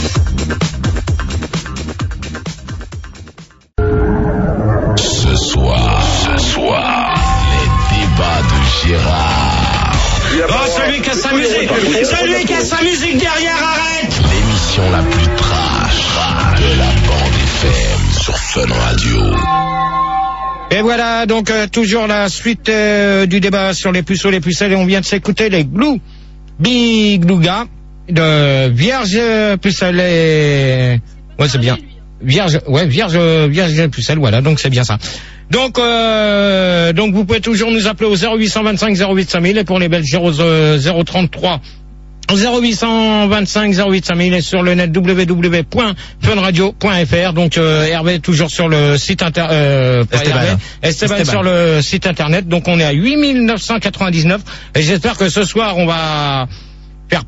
Ce soir, ce soir, les débats de Gérard. Oh, celui qui a sa musique, celui qui a sa musique derrière, arrête. L'émission la plus trash de la bande F M sur Fun Radio. Et voilà, donc euh, toujours la suite euh, du débat sur les puceaux, les pucelles, et on vient de s'écouter les Glou Biglouga de Vierge Pucelle et... Ouais, c'est bien. Vierge, ouais, Vierge, Vierge Pucelle, voilà, donc c'est bien ça. Donc, euh, donc vous pouvez toujours nous appeler au zéro huit cent vingt-cinq zéro huit cinq mille et pour les Belges zéro trente-trois zéro huit cent vingt-cinq zéro huit cinq mille et sur le net w w w point fun radio point f r. Donc euh, Hervé toujours sur le site inter euh, pas Esteban, Hervé, hein. Esteban, Esteban sur le site internet. Donc on est à huit mille neuf cent quatre-vingt-dix-neuf et j'espère que ce soir on va faire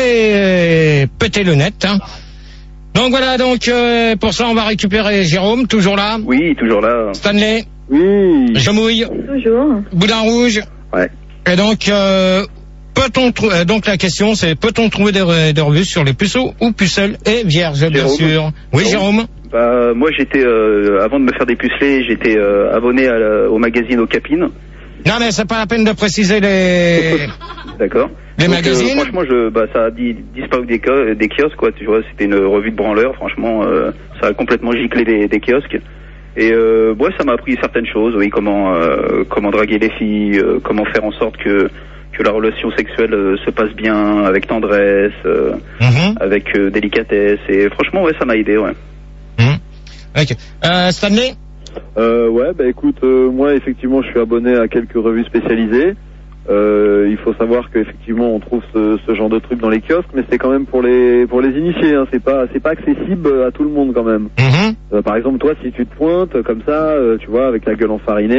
péter péter le net. Hein. Donc voilà, donc euh, pour ça on va récupérer Jérôme, toujours là. Oui, toujours là. Stanley. Oui. Jemouille. Toujours. Boudin rouge. Ouais. Et donc euh, peut-on trou- euh, donc la question c'est peut-on trouver des, re- des revues sur les puceaux ou pucelles et vierges, bien Jérôme. sûr. Oui, Jérôme. Bah, moi, j'étais, euh, avant de me faire dépuceler, j'étais euh, abonné à la- au magazine Okapine. Non mais c'est pas la peine de préciser les D'accord. les Donc, magazines. euh, franchement, je, bah, ça a di- disparu des, co- des kiosques, quoi. Tu vois, c'était une revue de branleur. Franchement, euh, ça a complètement giclé des, des kiosques. Et euh, ouais, ça m'a appris certaines choses. Oui, comment euh, comment draguer les filles, euh, comment faire en sorte que que la relation sexuelle euh, se passe bien, avec tendresse, euh, Mhm. avec euh, délicatesse. Et franchement, ouais, ça m'a aidé, ouais. Mhm. Ok. Euh, Stanley. Euh, ouais, bah écoute, euh, moi effectivement je suis abonné à quelques revues spécialisées. Euh, il faut savoir qu'effectivement on trouve ce, ce genre de trucs dans les kiosques, mais c'est quand même pour les pour les initiés. Hein. C'est pas c'est pas accessible à tout le monde quand même. Mhm. Euh, par exemple, toi, si tu te pointes comme ça, euh, tu vois, avec la gueule enfarinée,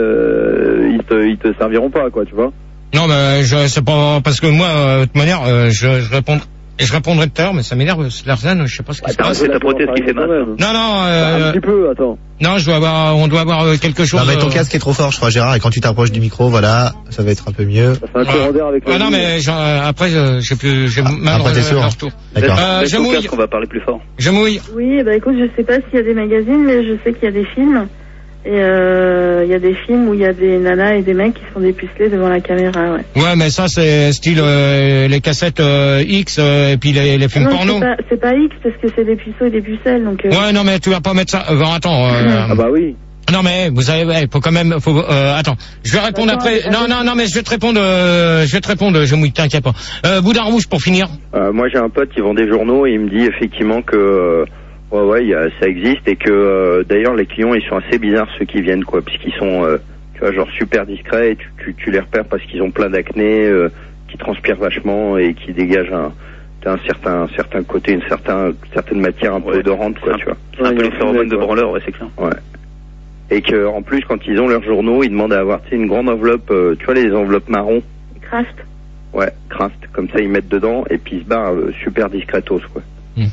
euh, ils te ils te serviront pas, quoi, tu vois. Non mais je c'est pas parce que moi euh, de toute manière euh, je je réponds et je répondrai tout à l'heure mais ça m'énerve Larsen, je sais pas ce qui se passe. C'est ta prothèse qui fait mal. Non non Un euh, petit peu, attends. non, je dois avoir on doit avoir euh, quelque chose. Non mais ton euh, casque est trop fort, je crois, Gérard, et quand tu t'approches du micro, voilà, ça va être un peu mieux. Ça fait un courant d'air avec Ah la non ligne. mais j'en- euh, après je- j'ai plus j'ai mal après, t'es sourd. leur tour. D'accord. Euh, Laisse je ton mouille. casque, on va parler plus fort. Je mouille. Oui, bah écoute, je sais pas s'il y a des magazines, mais je sais qu'il y a des films. Et euh, il y a des films où il y a des nanas et des mecs qui sont dépucelés devant la caméra, ouais. Ouais, mais ça c'est style euh, les cassettes euh, X euh, et puis les, les films non, porno. c'est pas, c'est pas X parce que c'est des puceaux et des pucelles, donc. Euh... Ouais, non mais tu vas pas mettre ça. Euh, bon, attends. Euh, Ah bah oui. Non mais vous savez, ouais, faut quand même, faut. Euh, attends, je vais répondre Attends, après. attends. Non, non, non, mais je vais te répondre. Euh, je vais te répondre. Je mouille, t'inquiète pas. Euh, Boudin rouge pour finir. Euh, moi, j'ai un pote qui vend des journaux et il me dit effectivement que euh, ouais, ouais, y a, ça existe et que euh, d'ailleurs les clients ils sont assez bizarres ceux qui viennent quoi, puisqu'ils sont, euh, tu vois, genre super discrets et tu, tu, tu les repères parce qu'ils ont plein d'acné, euh, qui transpirent vachement et qui dégagent un, un certain, un certain côté, une certain, certaine matière un peu Ouais, odorante quoi, c'est un- tu vois. C'est un Ouais, peu il y les a phéromones un de quoi. branleur, ouais, c'est clair. Ouais. Et que en plus quand ils ont leurs journaux, ils demandent à avoir tu sais, une grande enveloppe, euh, tu vois les enveloppes marron. Craft. Ouais, craft, comme ça ils mettent dedans et puis ils se barrent euh, super discretos quoi.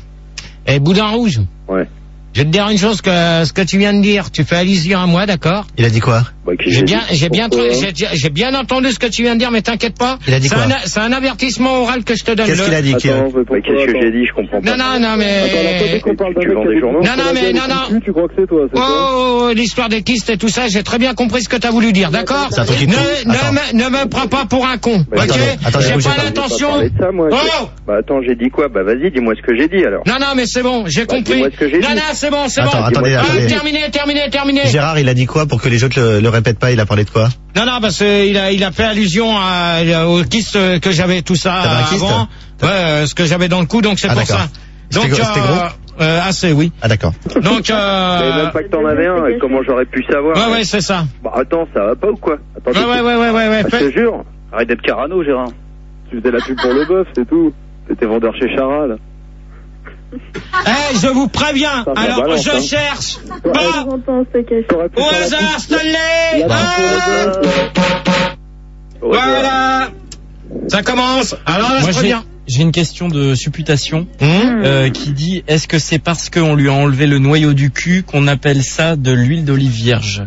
Et Boudin rouge. Ouais. Je vais te dire une chose que ce que tu viens de dire. Tu fais allusion à moi, d'accord? Il a dit quoi? Bah, que J'ai bien, dit. j'ai bien, Pourquoi j'ai, j'ai bien entendu ce que tu viens de dire, mais t'inquiète pas. Il a dit c'est quoi un, c'est un avertissement oral que je te donne. Qu'est-ce Le- qu'il a dit? Qui- Attends, mais pourquoi, Bah, qu'est-ce que attends. j'ai dit, je comprends pas. Non, non, non, Attends, alors toi, dès mais. qu'on parle d'un Tu mec vends qui a des des journaux puces Non, non, sur la mais gueule non, et non. qui pue, tu crois que c'est toi, c'est ça? Oh, l'histoire des kystes et tout ça, j'ai très bien compris ce que t'as voulu dire, d'accord? C'est un truc qui Ne, te- ne, Attends. me, ne me prends pas pour un con, Bah, ok? attendez, attendez, J'ai bougez pas pas. l'intention. Parler de ça, moi. Oh! je- Bah attends, j'ai dit quoi? Bah vas-y, dis-moi ce que j'ai dit alors. Non, non, mais c'est bon, j'ai Bah, compris. dis-moi ce que j'ai Non, dit. non, c'est bon, c'est Attends, bon. attendez, Ah, attendez. terminé, terminé, terminé. Gérard, il a dit quoi pour que les autres le, le répètent pas? Il a parlé de quoi? Non, non, parce qu'il a, il a fait allusion à, au kyste que j'avais tout ça T'avais un kyste? avant. Ouais, euh, ce que j'avais dans le cou, donc c'est Ah, pour d'accord. ça. Donc, C'était gros- c'était gros euh, assez, oui. Ah d'accord. Donc, Je savais euh, même pas que t'en avais un, et comment j'aurais pu savoir? ouais, ouais, c'est ça. Bah attends, ça va pas ou quoi? Attends, Ouais, ouais, ouais, ouais, ouais, ouais. je te Fais- jure. Arrête d'être carano, Gérard. Tu faisais la pub pour le bœuf, c'est tout. T'étais vendeur chez Charal. Eh, je vous préviens. Ça, ça Alors, balance, je hein. cherche. Je Pas entends ce cache. T'aurais pu au faire la hasard, pub- Stanley. la pub Ah, pour le bœuf. voilà. Ça commence. Alors, là, Moi, je j'ai, préviens. j'ai une question de supputation Hum euh, qui dit est-ce que c'est parce qu'on lui a enlevé le noyau du cul qu'on appelle ça de l'huile d'olive vierge?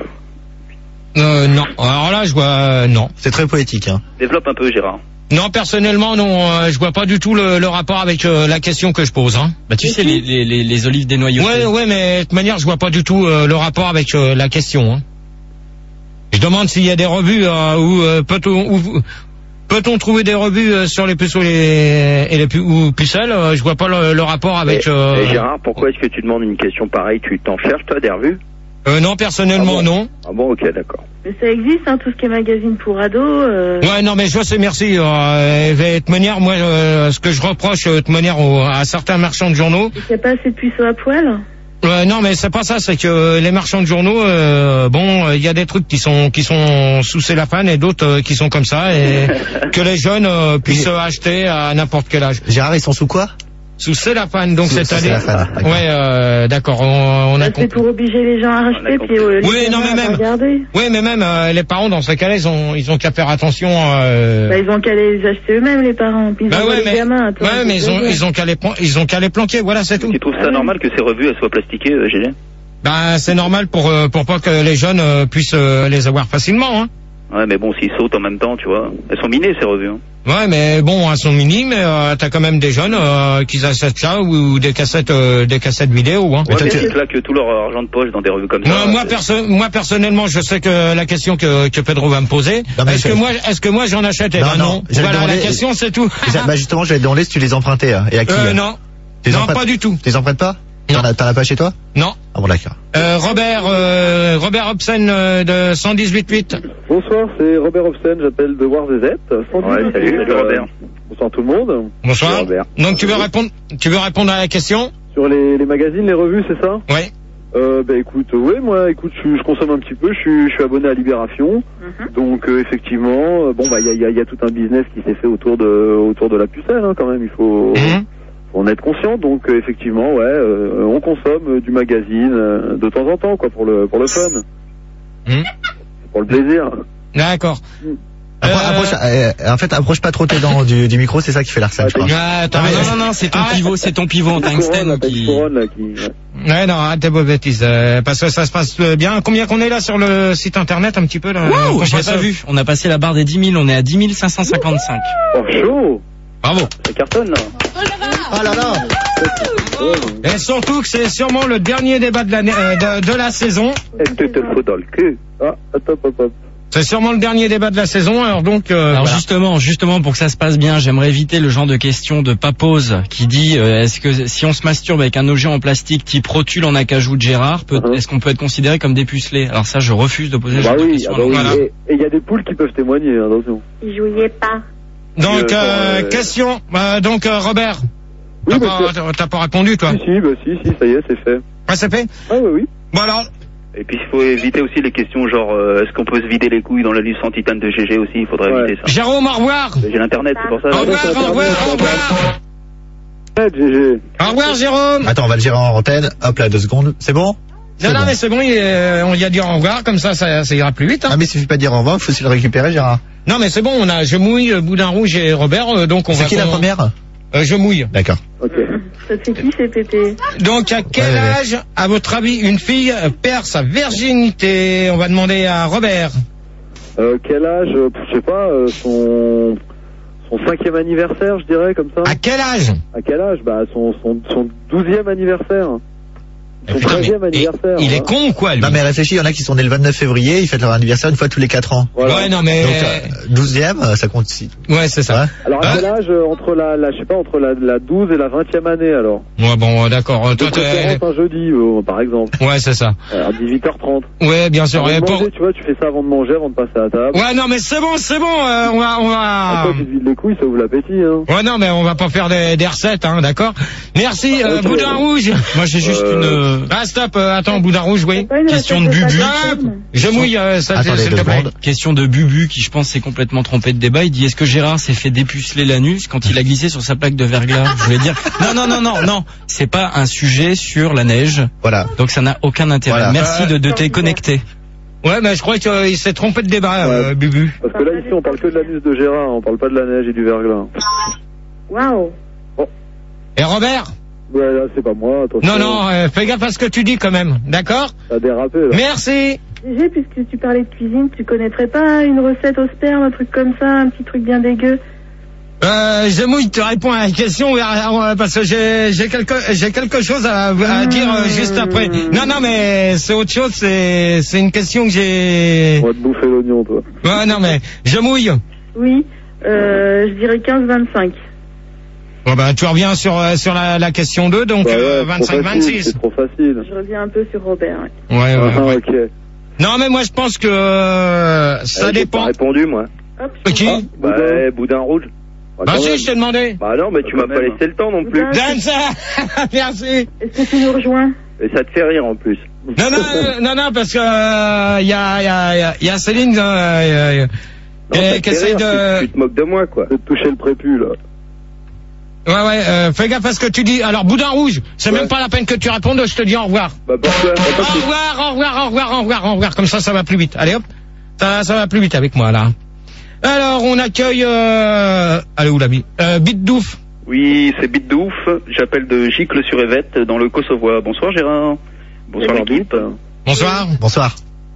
Euh, non. Alors là, je vois, euh, non. C'est très poétique, hein. Développe un peu, Gérard. Non, personnellement, non. euh, je vois pas du tout le, le rapport avec euh, la question que je pose. Hein. Bah tu sais les, les, les, les olives dénoyautées. Ouais, ouais, mais de toute manière, je vois pas du tout euh, le rapport avec euh, la question. Hein. Je demande s'il y a des revues euh, où euh, peut-on où, peut-on trouver des revues euh, sur les puceaux et les, et les pu- ou pucelles. Euh, je vois pas le, le rapport avec. Et, Euh, et Gérard, pourquoi est-ce que tu demandes une question pareille? Tu t'en cherches toi des revues? Euh, non, personnellement, Ah bon non. Ah bon, ok, d'accord. Mais ça existe, hein, tout ce qui est magazine pour ados. Euh... Ouais, non, mais je sais, merci. Euh, de toute manière, moi, euh, ce que je reproche, de toute manière, aux- à certains marchands de journaux, Il n'y a pas assez de puceaux à poil. Euh, non, mais c'est pas ça, c'est que les marchands de journaux, euh, bon, il y a des trucs qui sont qui sont sous cellophane et d'autres euh, qui sont comme ça, et que les jeunes euh, puissent acheter à n'importe quel âge. Gérard, ils sont sous quoi? Sous cellophane, donc Sous- cette sous année. cellophane, d'accord. Ouais, euh, d'accord, on, on a C'est compris. pour obliger les gens à racheter, puis euh, les Oui, non, gamins mais à même. regarder. Oui, mais même euh, les parents dans ce cas-là, ils ont ils ont qu'à faire attention. Euh... Bah, ils ont qu'à les acheter eux-mêmes, les parents. Puis ils Bah envoient ouais, les mais, gamins. Attends, ouais, mais ils ont ils ont qu'à les plan- ils ont qu'à les planquer, voilà, c'est tout. Tu trouves ça normal que ces revues elles soient plastiquées, euh, G G? Ben c'est normal pour euh, pour pas que les jeunes euh, puissent euh, les avoir facilement, hein. Ouais, mais bon, s'ils sautent en même temps, tu vois. Elles sont minées, ces revues. Hein. Ouais, mais bon, elles sont mini, mais euh, t'as quand même des jeunes euh, qui achètent ça ou des cassettes, euh, des cassettes vidéo. Hein. Ouais, mais ils claquent tout leur argent de poche dans des revues comme ça. Moi, moi, perso- moi personnellement, je sais que la question que, que Pedro va me poser, Non, mais est-ce c'est- que moi, est-ce que moi j'en achète? Eh Non, ben non, non. j'allais Voilà, demander- la question c'est tout. Bah justement, je vais te demander si tu les empruntais. hein. Et à qui? Euh, hein non, Tu les non, empruntes- pas du tout. Tu les empruntes pas? T'en as, t'en as pas chez toi? Non. Ah bon, d'accord. Euh, Robert, euh, Robert Hobson euh, de cent dix-huit huit. Bonsoir, c'est Robert Hobson, j'appelle de Warzezet. Ouais, salut, salut Robert. Bonsoir tout le monde. Bonsoir. Salut, Robert. Donc tu veux répondre, tu veux répondre à la question? Sur les, les magazines, les revues, c'est ça? Oui. Euh, bah écoute, euh, ouais, moi, écoute, je, je consomme un petit peu, je suis, je suis abonné à Libération, donc euh, effectivement, euh, bon bah il y a, y a- y a tout un business qui s'est fait autour de autour de la pucelle, hein, quand même, il faut, Mhm. faut en être conscient, donc euh, effectivement, ouais, euh, on consomme euh, du magazine euh, de temps en temps, quoi, pour le pour le fun, Mhm. pour le plaisir. D'accord. Appro- Euh, approche, euh, en fait, approche pas trop tes dents du, du micro, c'est ça qui fait l'arsène, je crois. Ah, attends, Non, mais- non, non, non, c'est ton Ah, pivot, c'est ton pivot en T'as une couronne, tungstène là, t'as une qui... couronne, là, qui, ouais. Ouais, non, arrête tes bêtises, euh, parce que ça se passe euh, bien. Combien qu'on est là sur le site internet, un petit peu là? Waouh, qu'on je l'ai passe, pas euh, vu. On a passé la barre des dix mille, on est à dix mille cinq cent cinquante-cinq. Oh, chaud! Bravo. Ça cartonne, là. Oh là là! Et surtout que c'est sûrement le dernier débat de la, euh, de, de la saison. Est-ce que te le faut dans le cul? Ah, hop, hop, hop. C'est sûrement le dernier débat de la saison, alors donc. Euh, Alors voilà. justement, justement pour que ça se passe bien, j'aimerais éviter le genre de question de papose qui dit euh, est-ce que si on se masturbe avec un objet en plastique type rotule en acajou de Gérard, peut- Mhm. est-ce qu'on peut être considéré comme dépucelé? Alors ça, je refuse de poser ce Bah genre de oui, questions. ah bah oui. Voilà. Et il y a des poules qui peuvent témoigner, hein, attention. Ils jouillaient pas. Donc, Euh, euh, euh, question. Euh, donc, euh, Robert. Oui, T'as bah, pas, t'as- t'as pas répondu, toi? Si, si, bah si, si, ça y est, c'est fait. Ouais, c'est fait? Ah oui, oui. Bon, alors. Et puis il faut éviter aussi les questions genre euh, est-ce qu'on peut se vider les couilles dans la livre sans titane de G G aussi, il faudrait Ouais. éviter ça. Jérôme, au revoir. J'ai l'internet, c'est pour ça. Au revoir, au revoir, au revoir. Ouais, G G. Au revoir, Jérôme. Attends, on va le gérer en antenne. Hop là, deux secondes. C'est bon? Non, non, bon. mais c'est bon, il est- on y a dit au revoir, comme ça, ça, ça ira plus vite. Hein. Ah, mais il suffit pas de dire au revoir, il faut aussi le récupérer, Gérard. Non, mais c'est bon, on a Je mouille, euh, Boudin Rouge et Robert, euh, donc on va. C'est qui la qu'on- première? euh, Je mouille. D'accord. Ok. Ça te fait qui, ces pétés? Donc, à quel Ouais, ouais, ouais. âge, à votre avis, une fille euh, perd sa virginité? On va demander à Robert. Euh, quel âge, euh, je sais pas, euh, son, son cinquième anniversaire, je dirais, comme ça. À quel âge? À quel âge? Bah, son, son, son douzième anniversaire. Son Putain, mais- treizième et- anniversaire. il est hein. con ou quoi, lui? Non, mais réfléchis, il y en a qui sont nés le vingt-neuf février, ils fêtent leur anniversaire une fois tous les quatre ans. Voilà. Ouais, non, mais. Donc, euh, douzième, euh, ça compte si. Ouais, c'est ça. Ouais. Alors, à Hein quel âge, euh, entre la, la, je sais pas, entre la, la douze et la vingtième année, alors? Ouais, bon, euh, d'accord. euh, De Toi, t'es- préférence un jeudi, euh, par exemple. Ouais, c'est ça. Euh, À dix-huit heures trente. Ouais, bien sûr. Avant Et de pour- manger, tu vois, tu fais ça avant de manger, avant de passer à la table. Ouais, non, mais c'est bon, c'est bon. euh, on va, on va. Après, tu te vides les couilles, ça ouvre l'appétit, hein. Ouais, non, mais on va pas faire des, des recettes, hein, d'accord. Merci, euh, Ok. Boudin Rouge. Moi j'ai juste Euh, une euh, Ah, stop. euh, attends, Boudin Rouge, oui. Pas une question recette de Bubu. patates. Je mouille, euh, ça, Attendez s'il deux te plaît. secondes. question de Bubu qui je pense s'est complètement trompé de débat. Il dit est-ce que Gérard s'est fait dépuceler l'anus quand il a glissé sur sa plaque de verglas? Je voulais dire non non non non non, c'est pas un sujet sur la neige, Voilà. donc ça n'a aucun intérêt. Voilà. Merci de, de t'être connecté. Ouais, mais je crois qu'il s'est trompé de débat, euh, Ouais. Bubu. Parce que là, ici, on parle que de l'anus de Gérard, on parle pas de la neige et du verglas. Waouh. Et Robert? Ouais, là, c'est pas moi, attention. Non, non, euh, fais gaffe à ce que tu dis quand même, d'accord? Ça a dérapé, là. Merci. G G, puisque tu parlais de cuisine, tu connaîtrais pas une recette au sperme, un truc comme ça, un petit truc bien dégueu? Euh, je mouille, te réponds à la question, euh, euh, parce que j'ai, j'ai quelque, j'ai quelque chose à, à dire euh, juste après. Non, non, mais c'est autre chose, c'est, c'est une question que j'ai. On va te bouffer l'oignon, toi. Ouais, non, mais je mouille. Oui, euh, je dirais quinze vingt-cinq. Bon, bah, tu reviens sur, euh, sur la, la question deux, donc Bah ouais, euh, trop vingt-cinq facile, vingt-six. C'est trop facile. Je reviens un peu sur Robert. Ouais. Ouais, ouais, Ah, ouais. ok. Non, mais moi, je pense que euh, ça Euh, j'ai dépend. pas répondu, moi. Hop, Qui Ah, Bah, Boudin. eh, Boudin rouge. Ah, Bah quand si, même. je t'ai demandé. Bah non, mais tu Quand m'as pas même. laissé le temps non plus. Boudin. Donne ça. Merci. Est-ce que tu nous rejoins? Et ça te fait rire en plus. Non, non, euh, non, non, parce que il euh, y, a, y, a, y, a, y a Céline euh, Non, ça te qui fait essaie rire, de... tu, tu te moques de moi, quoi. De te toucher le prépu, là. Ouais, ouais, euh, fais gaffe à ce que tu dis. Alors, Boudin rouge, c'est Ouais. même pas la peine que tu répondes, je te dis au revoir. Bah pourquoi? Bah, Au parce que- revoir, au revoir, au revoir, au revoir, au revoir. Comme ça, ça va plus vite. Allez hop, ça, ça va plus vite avec moi, là. Alors, on accueille... Euh... Allez, où l'ami euh, Bitdouf. Oui, c'est Bit de ouf. J'appelle de Gicle-sur-Évette dans le Kosovo. Bonsoir Gérard. Bonsoir Bonsoir, l'équipe. Bit. Bonsoir. Bonsoir.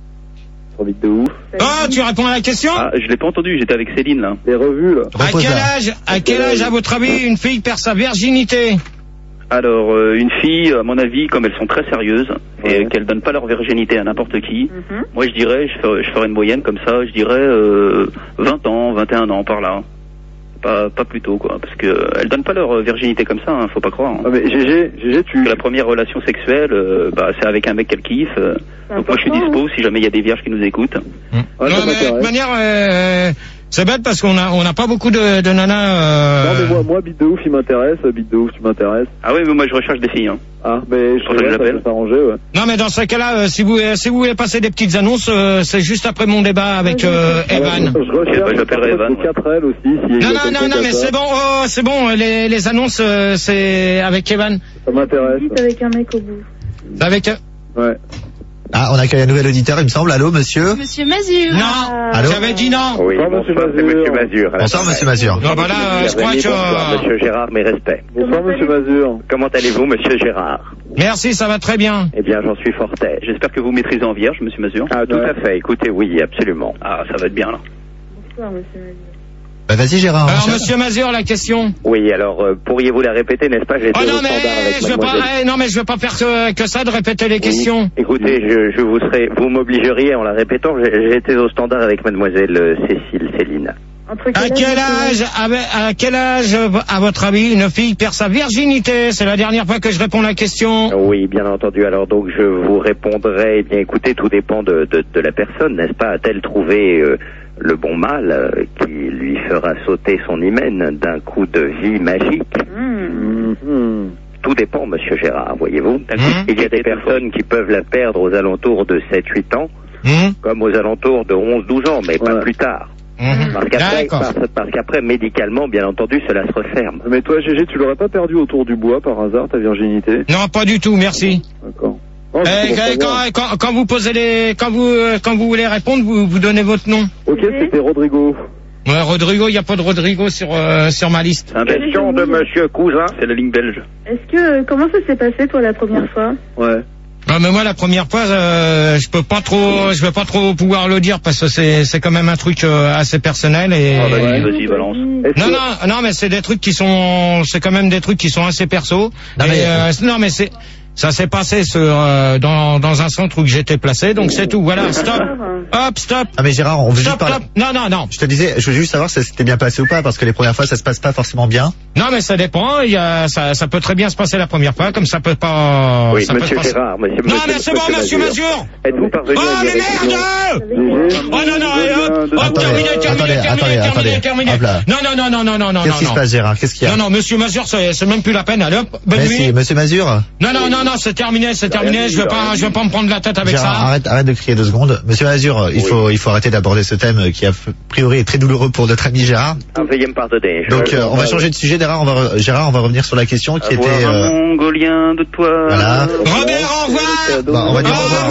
Sur vite de ouf. Oh, tu réponds à la question Ah, je l'ai pas entendu, j'étais avec Céline là. Les revues, là. À Repose quel là. âge, à quel âge, à votre avis, une fille perd sa virginité? Alors, euh, une fille, à mon avis, comme elles sont très sérieuses et Ouais. qu'elles donnent pas leur virginité à n'importe qui, Mhm. moi je dirais, je ferais, je ferais une moyenne comme ça, je dirais euh, vingt ans, vingt et un ans par là. Pas, pas plus tôt quoi, parce que euh, elles donnent pas leur virginité comme ça, hein, faut pas croire. hein. Ah, mais G G, G G, tu. Que la première relation sexuelle, euh, bah, c'est avec un mec qu'elle kiffe. euh. C'est donc moi je suis important, dispo si jamais il y a des vierges qui nous écoutent. Ouais, Non, ça mais de toute m'intéresse. manière, euh, c'est bête parce qu'on a, on n'a pas beaucoup de, de nanas. Euh... Non, mais moi, moi, Bit de ouf, il m'intéresse. Bit de ouf, tu m'intéresses. Ah oui, mais moi je recherche des filles. Hein. Ah, mais je Pour ça que sais, ça j'appelle. peut s'arranger, ouais. Non, mais dans ce cas-là, euh, si vous, euh, si vous voulez passer des petites annonces, euh, c'est juste après mon débat avec euh, Alors, Evan. je, je recherche bah, j'appellerai un pote Evan, de quatre L aussi. s'il y a Non, non, quelqu'un non, non, comme mais ça. c'est bon, oh, c'est bon, les, les annonces, euh, c'est avec Evan. Ça m'intéresse. Vite avec un mec au bout. C'est avec. euh, Ouais. Ah, on accueille un nouvel auditeur, il me semble. Allô, monsieur? Monsieur Mazur. Non, Allô? j'avais dit non. Oui, Bonsoir, monsieur bonsoir, c'est Mazur. monsieur Mazur. Bonsoir, monsieur Mazur. Non, bah là, euh, je crois Bienvenue, que. bonsoir, monsieur Gérard, mes respects. Bonsoir, Comment monsieur Mazur. Comment allez-vous, monsieur Gérard? Merci, ça va très bien. Eh bien, j'en suis fort aise. J'espère que vous maîtrisez en vierge, monsieur Mazur. Ah, tout Ouais. à fait. Écoutez, oui, absolument. Ah, ça va être bien là. Bonsoir, monsieur Mazur. Bah, vas-y, Gérard. Alors, enchaîne. monsieur Mazur, la question. Oui, alors, euh, pourriez-vous la répéter, n'est-ce pas? J'étais Oh au non, standard mais avec je veux pas, mademoiselle. eh, non, mais je veux pas faire que, que ça de répéter les questions. Oui. Écoutez, je, je vous serai, vous m'obligeriez en la répétant. j'ai- J'étais au standard avec mademoiselle euh, Cécile Céline. Entre À quel âge, à, à quel âge, à votre avis, une fille perd sa virginité? C'est la dernière fois que je réponds à la question. Oui, bien entendu. Alors donc, je vous répondrai. Eh bien, écoutez, tout dépend de, de, de la personne, n'est-ce pas? A-t-elle trouvé euh, le bon mâle euh, qui lui fera sauter son hymen d'un coup de vie magique? Mmh. Mhm. Tout dépend, monsieur Gérard, voyez-vous. Mmh. Il y a des personnes qui peuvent la perdre aux alentours de sept huit ans, Hum, comme aux alentours de onze douze ans, mais pas Ouais. plus tard. hum. Parce qu'après, D'accord. parce, parce qu'après, médicalement, bien entendu, cela se referme. Mais toi, G G, tu l'aurais pas perdu autour du bois par hasard, ta virginité? Non, pas du tout, merci. D'accord. Non, Eh, c'est pour quand, savoir. quand, quand, quand vous posez les, quand vous, euh, quand vous voulez répondre, vous, vous donnez votre nom. Ok, c'était Rodrigo. Ouais, Rodrigo, il y a pas de Rodrigo sur, euh, sur ma liste. C'est un belge. Question de monsieur Cousin. C'est la ligne belge. Est-ce que, comment ça s'est passé, toi, la première fois? Ouais. Ah, mais moi, la première fois, euh, je peux pas trop, je vais pas trop pouvoir le dire parce que c'est, c'est quand même un truc euh, assez personnel et. Ah, vas-y, Ouais. vas-y, balance. Est-ce Non, que- non, non, mais c'est des trucs qui sont, c'est quand même des trucs qui sont assez perso. Non, Et, mais- euh, non, mais c'est, ça s'est passé sur, euh, dans, dans un centre où j'étais placé, donc c'est tout. Voilà, stop, hop, stop, Ah, mais Gérard, on veut juste stop, parler. stop. Non, non, non. Je te disais, je veux juste savoir si ça s'était bien passé ou pas, parce que les premières fois, ça se passe pas forcément bien. Non, mais ça dépend. Il y a, ça, ça peut très bien se passer la première fois, comme ça peut pas. Oui, ça peut monsieur se passer- Gérard, monsieur, Non, monsieur, mais c'est bon, monsieur Mazur. Êtes-vous parvenu Oh, à mais dire merde! G G, Oh non, non, et hop, hop, Attendez, terminé, terminé, attendez, terminé, attendez, terminé, attendez. terminé. Hop là. Non, non, non, non, non, non, non, Qu'est-ce qui se non. passe, Gérard? Qu'est-ce qu'il y a? Non, non, monsieur Mazur, c'est, c'est même plus la peine. Allez, hop, bonne Mais nuit. si, monsieur Mazur. Non, non, non, non, c'est terminé, c'est terminé. Je veux pas, je veux pas me prendre la tête avec Gérard, ça. arrête, arrête de crier deux secondes. Monsieur Mazur, il Oui. faut, il faut arrêter d'aborder ce thème qui, a priori, est très douloureux pour notre ami Gérard. Ah, veuillez me pardonner. Je- Donc, euh, on va changer de sujet, Gérard. On va, re- Gérard, on va revenir sur la question qui Avoir était. un euh, mongolien de toi. Voilà. Robert, au revoir. bah, on va Au dire au revoir.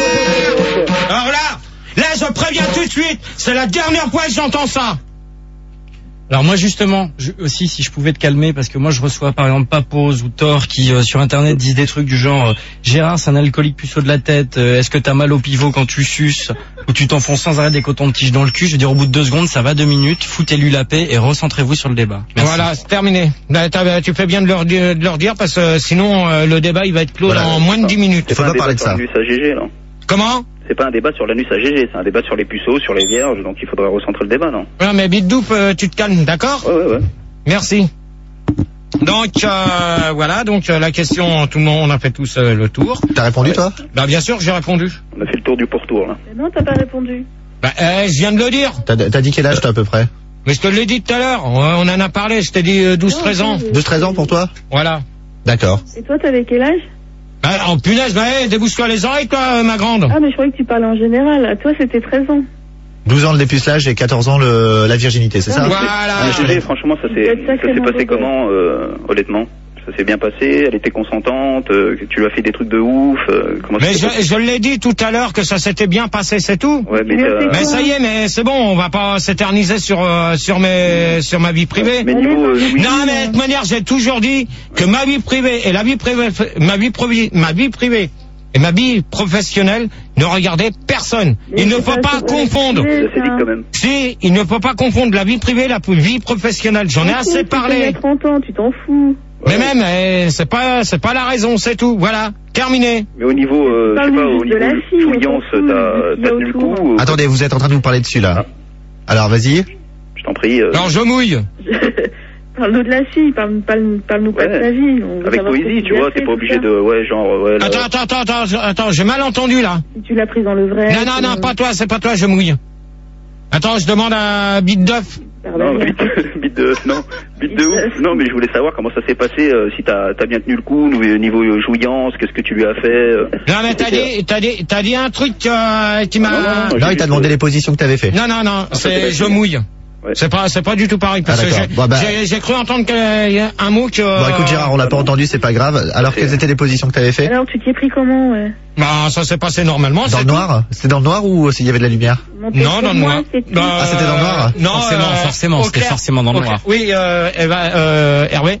revoir. Alors là, là, je préviens tout de suite. C'est la dernière fois que j'entends ça. Alors moi justement, je, aussi si je pouvais te calmer, parce que moi je reçois par exemple Papose ou Thor qui euh, sur internet disent des trucs du genre euh, Gérard c'est un alcoolique puceau de la tête, euh, est-ce que t'as mal au pivot quand tu suces, ou tu t'enfonces sans arrêt des cotons de tige dans le cul. Je veux dire au bout de deux secondes ça va deux minutes, foutez-lui la paix et recentrez-vous sur le débat. Merci. Voilà, c'est terminé. Là, t'as- tu fais bien de leur, dire- de leur dire parce que sinon euh, le débat il va être clos Voilà. dans moins de dix minutes. Il faut C'est pas un parler de débat ça. sur l'anus à G G, là. Comment? C'est pas un débat sur l'anus à G G, c'est un débat sur les puceaux, sur les vierges, donc il faudra recentrer le débat, non? Non mais Bit Douf, euh, tu te calmes, d'accord? Ouais, ouais, ouais. Merci. Donc euh, voilà, donc euh, la question, tout le monde, on a fait tous euh, le tour. T'as répondu toi? Bah bien sûr que j'ai répondu. On a fait le tour du pourtour là. Mais non, t'as pas répondu. Bah euh, je viens de le dire. T'as t'as dit quel âge toi à peu près? Mais je te l'ai dit tout à l'heure, on on en a parlé, je t'ai dit euh, douze treize ans. douze treize ans pour toi? Voilà. D'accord. Et toi, t'avais quel âge? Bah en punaise, bah hey, débouche-toi les oreilles toi, euh, ma grande. Ah, mais je croyais que tu parlais en général. À toi, c'était treize ans. douze ans le dépucelage et quatorze ans le, la virginité, c'est ça? Voilà. G G, franchement, ça s'est ça s'est passé comment, euh, honnêtement? Ça s'est bien passé, elle était consentante, euh, tu lui as fait des trucs de ouf. Euh, comment Mais ça je, je l'ai dit tout à l'heure que ça s'était bien passé, c'est tout. Ouais, mais, euh, mais ça y est, mais c'est bon, on va pas s'éterniser sur euh, sur mes sur ma vie privée. Mais niveau, euh, non, mais de toute manière, j'ai toujours dit que ma vie privée et la vie privée, ma vie privée, ma vie privée et ma vie professionnelle ne regardaient personne. Mais Il ne c'est faut pas pas ce confondre. que ça s'est dit quand même. Si, il ne faut pas confondre la vie privée et la vie professionnelle. J'en ai assez parlé. Tu as trente ans, tu t'en fous. Mais même, eh, c'est pas, c'est pas la raison, c'est tout. Voilà, terminé. Mais au niveau, euh, je sais pas, au niveau jouillance, t'as t'as tenu le coup ou... Attendez, vous êtes en train de vous parler dessus là. Alors vas-y. Je t'en prie. Euh... Alors je mouille. Parle-nous de la fille, parle-nous parle, parle pas de ta vie. On veut Avec savoir ce que poésie, tu lui as vois, fait, t'es pas tout obligé ça. de, ouais, genre, ouais. là- Attends, attends, attends, attends, je- attends, j'ai mal entendu là. Si tu l'as prise dans le vrai. Non, non, non, euh, pas toi, c'est pas toi, je mouille. Attends, je demande un bit d'œuf. Non, bite, bite de, non, bite de ouf. Non, mais je voulais savoir comment ça s'est passé, euh, si t'as t'as bien tenu le coup, niveau niveau jouillance, qu'est-ce que tu lui as fait. euh. Non, mais t'as dit, t'as dit, t'as dit un truc euh, qui m'a. Non, il t'a demandé les positions que t'avais fait. Non, non, non, c'est je mouille. C'est pas, c'est pas du tout pareil parce Ah, que d'accord. j'ai Bon, bah- j'ai- j'ai cru entendre qu'il y a un mot que. Bon écoute Gérard, on l'a pas entendu, c'est pas grave. Alors quelles étaient les positions que t'avais fait? Alors, tu t'y es pris comment, ouais? Bah, ça s'est passé normalement. Dans c'est le tout. noir? C'était dans le noir ou s'il y avait de la lumière? Non, dans le noir. Bah, Ah, c'était dans le noir? Non, Forcément, euh, forcément, au c'était clair. forcément dans le Au noir. clair. Oui, euh, Eva, euh, Hervé.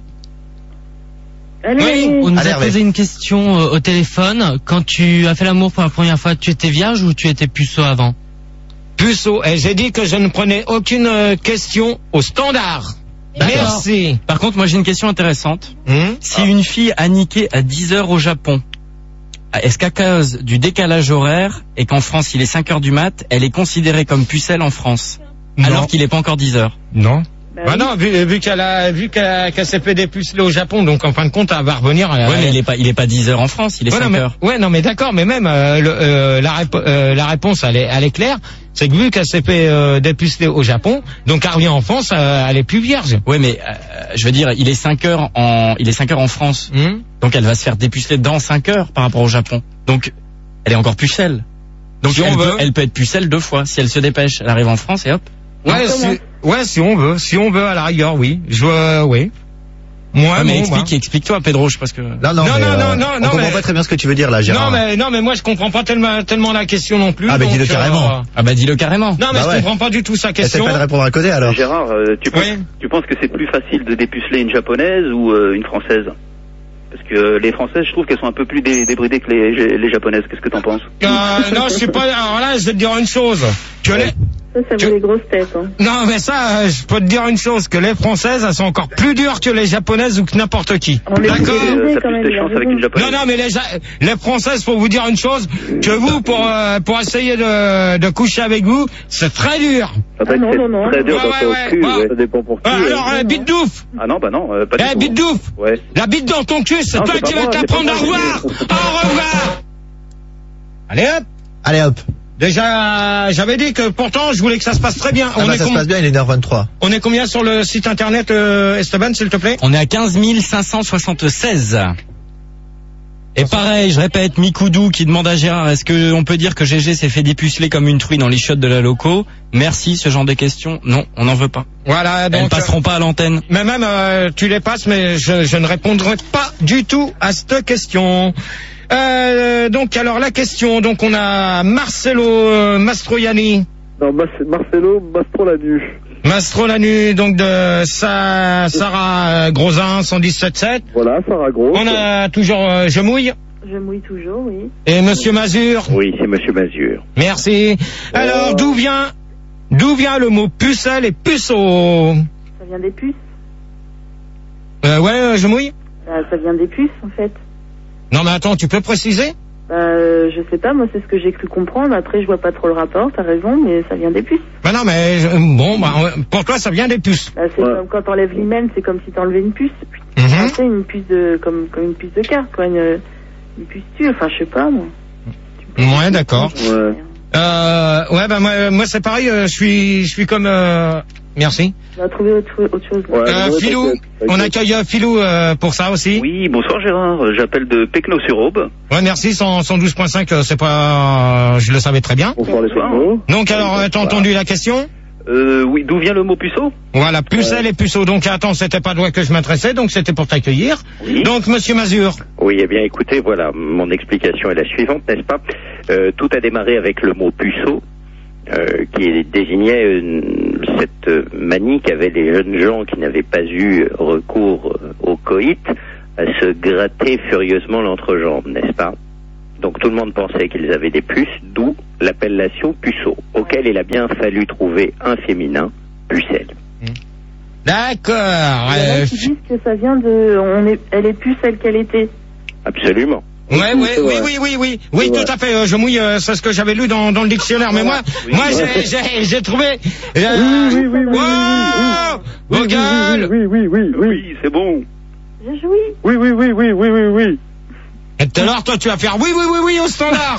Allez, On nous Allez, a Hervé. posé une question euh, au téléphone. Quand tu as fait l'amour pour la première fois, tu étais vierge ou tu étais puceau avant? Puceau. Et j'ai dit que je ne prenais aucune euh, question au standard. D'accord. Merci. Par contre, moi j'ai une question intéressante. Hum Si une fille a niqué à dix heures au Japon, est-ce qu'à cause du décalage horaire et qu'en France il est cinq heures du mat, elle est considérée comme pucelle en France Non. alors qu'il n'est pas encore dix heures? Non. Bah Bah oui. non, vu, vu qu'elle a, vu qu'elle qu'elle s'est fait dépuceler au Japon, donc en fin de compte, elle va revenir. Elle, Ouais, mais il est pas, il est pas dix heures en France, il est Ouais, non, cinq mais, heures. ouais, non, mais d'accord, mais même euh, le, euh, la, répo- euh, la réponse, elle est, elle est claire. C'est que vu qu'elle s'est fait euh, dépuceler au Japon, donc elle revient en France, euh, elle est plus vierge. Ouais, mais euh, je veux dire, il est cinq heures en, il est cinq heures en France, Hum donc elle va se faire dépuceler dans cinq heures par rapport au Japon. Donc, elle est encore pucelle. Donc Si on elle, veut. peut, elle peut être pucelle deux fois. Si elle se dépêche, elle arrive en France et hop. Ouais, si, ouais, si on veut, si on veut à la rigueur, oui. Je, euh, oui. Moi, Ouais, mais bon, explique, bah. explique-toi, Pedro, parce que. Non, non, Non, mais, non, euh, non, non, on non, comprend mais- pas très bien ce que tu veux dire là, Gérard. Non, mais non, mais moi je comprends pas tellement, tellement la question non plus. Ah, bah, donc, dis-le carrément. Ah bah dis-le carrément. Non, mais Bah je ouais. comprends pas du tout sa Essaie question. pas de répondre à côté alors. Gérard, euh, tu penses, Oui. tu penses que c'est plus facile de dépuceler une japonaise ou euh, une française? Parce que euh, les françaises, je trouve qu'elles sont un peu plus dé- débridées que les, les japonaises. Qu'est-ce que t'en penses? Euh, non, je suis pas. Alors là, je vais te dire une chose. Que les... Ça, ça Tu- vaut les grosses têtes, hein. Non, mais ça, euh, je peux te dire une chose, que les Françaises, elles sont encore plus dures que les Japonaises ou que n'importe qui. On les D'accord fait Euh, aider T'as quand plus même, de il a chance avec raison. une japonaise. Non, non, mais les, Ja- les Françaises, pour vous dire une chose, que vous, pour euh, pour essayer de, de coucher avec vous, c'est très dur. Ça doit Ah non, être non, non. très dur Ouais, dans ouais, ton ouais, cul, bah. ouais. Ça dépend pour qui. Euh, ouais. alors, euh, bite douf. Ah non, bah non, euh, pas du Eh, tout. bite douf. Ouais. La bite dans ton cul, c'est Non, toi c'est qui pas vas moi, c'est t'apprendre pas à moi. revoir. Au revoir. Allez hop. Allez hop. Déjà, j'avais dit que pourtant, je voulais que ça se passe très bien. Ah on, bah est ça se com- passe bien, il est une heure vingt-trois. on est combien sur le site internet, euh, Esteban, s'il te plaît? On est à quinze mille cinq cent soixante-seize. Et pareil, je répète, Mikoudou qui demande à Gérard, est-ce que on peut dire que G G s'est fait dépuceler comme une truie dans les chiottes de la loco? Merci, ce genre de questions. Non, on n'en veut pas. Voilà, Elles donc. passeront pas à l'antenne. Mais même, euh, tu les passes, mais je, je ne répondrai pas du tout à cette question. Euh, donc, alors, la question, donc on a Marcelo euh, Mastroianni. Non, Mas- Marcelo Mastrolanu. Mastrolanu, donc de Sa- Sarah euh, Grosin, cent dix-sept sept. Voilà, Sarah Gros. On a toujours euh, Je mouille. Je mouille toujours, oui. Et Monsieur Mazur. Oui, c'est Monsieur Mazur. Merci. Alors, d'où vient, d'où vient le mot pucelle et puceau? Ça vient des puces. Euh, ouais, euh, Je mouille. Euh, ça vient des puces, en fait. Non, mais attends, tu peux préciser? Bah, euh, je sais pas, moi c'est ce que j'ai cru comprendre. Après, je vois pas trop le rapport. T'as raison, mais ça vient des puces. Bah non, mais je- bon, bah, pour toi, ça vient des puces. Bah, c'est Ouais. comme quand t'enlèves l'hymen, c'est comme si t'enlevais une puce. Mhm. C'est une puce de, comme, comme une puce de carte, quoi, une, une puce tue. Enfin, je sais pas, moi. Ouais, d'accord. Ouais. Euh, ouais, bah moi, moi c'est pareil. euh, Je suis, je suis comme. Euh... Merci. On va trouver autre, autre chose. Ouais, Euh, ouais, Philou, t'inquiète, on t'inquiète. accueille euh, Philou euh, pour ça aussi. Oui, bonsoir Gérard, j'appelle de Pecno-sur-Aube. Ouais, merci. cent douze point cinq, euh, c'est pas, je le savais très bien. Bonsoir les Bonsoir. technos. Donc alors, euh, t'as entendu la question? Euh, oui, d'où vient le mot puceau? Voilà, pucelle et puceau. Donc attends, c'était pas toi que je m'adressais, donc c'était pour t'accueillir. Oui. Donc Monsieur Mazur. Oui, eh bien écoutez, voilà, mon explication est la suivante, n'est-ce pas? Euh, tout a démarré avec le mot puceau, euh, qui désignait une- cette euh, manie qu'avaient les jeunes gens qui n'avaient pas eu recours euh, au coït à se gratter furieusement l'entrejambe, n'est-ce pas? Donc tout le monde pensait qu'ils avaient des puces, d'où l'appellation puceau, auquel il a bien fallu trouver un féminin, pucelle. D'accord. Il y en a Euh, qui disent que ça vient de, on est, elle est plus celle qu'elle était. Absolument. Ouais, ouais, c'est oui, vrai. oui, oui, oui, oui, C'est tout vrai. à fait. euh, je mouille, euh, c'est ce que j'avais lu dans, dans le dictionnaire. Mais moi, moi, j'ai, j'ai, j'ai trouvé. euh, Oui, oui, oui, oui, oui, Wow, oui, vos oui, gueules. oui, oui, oui, oui, Oui, c'est bon. J'ai joui. oui, oui, oui, oui, oui, oui, oui. Et tout à l'heure, toi, tu vas faire oui, oui, oui, oui au standard.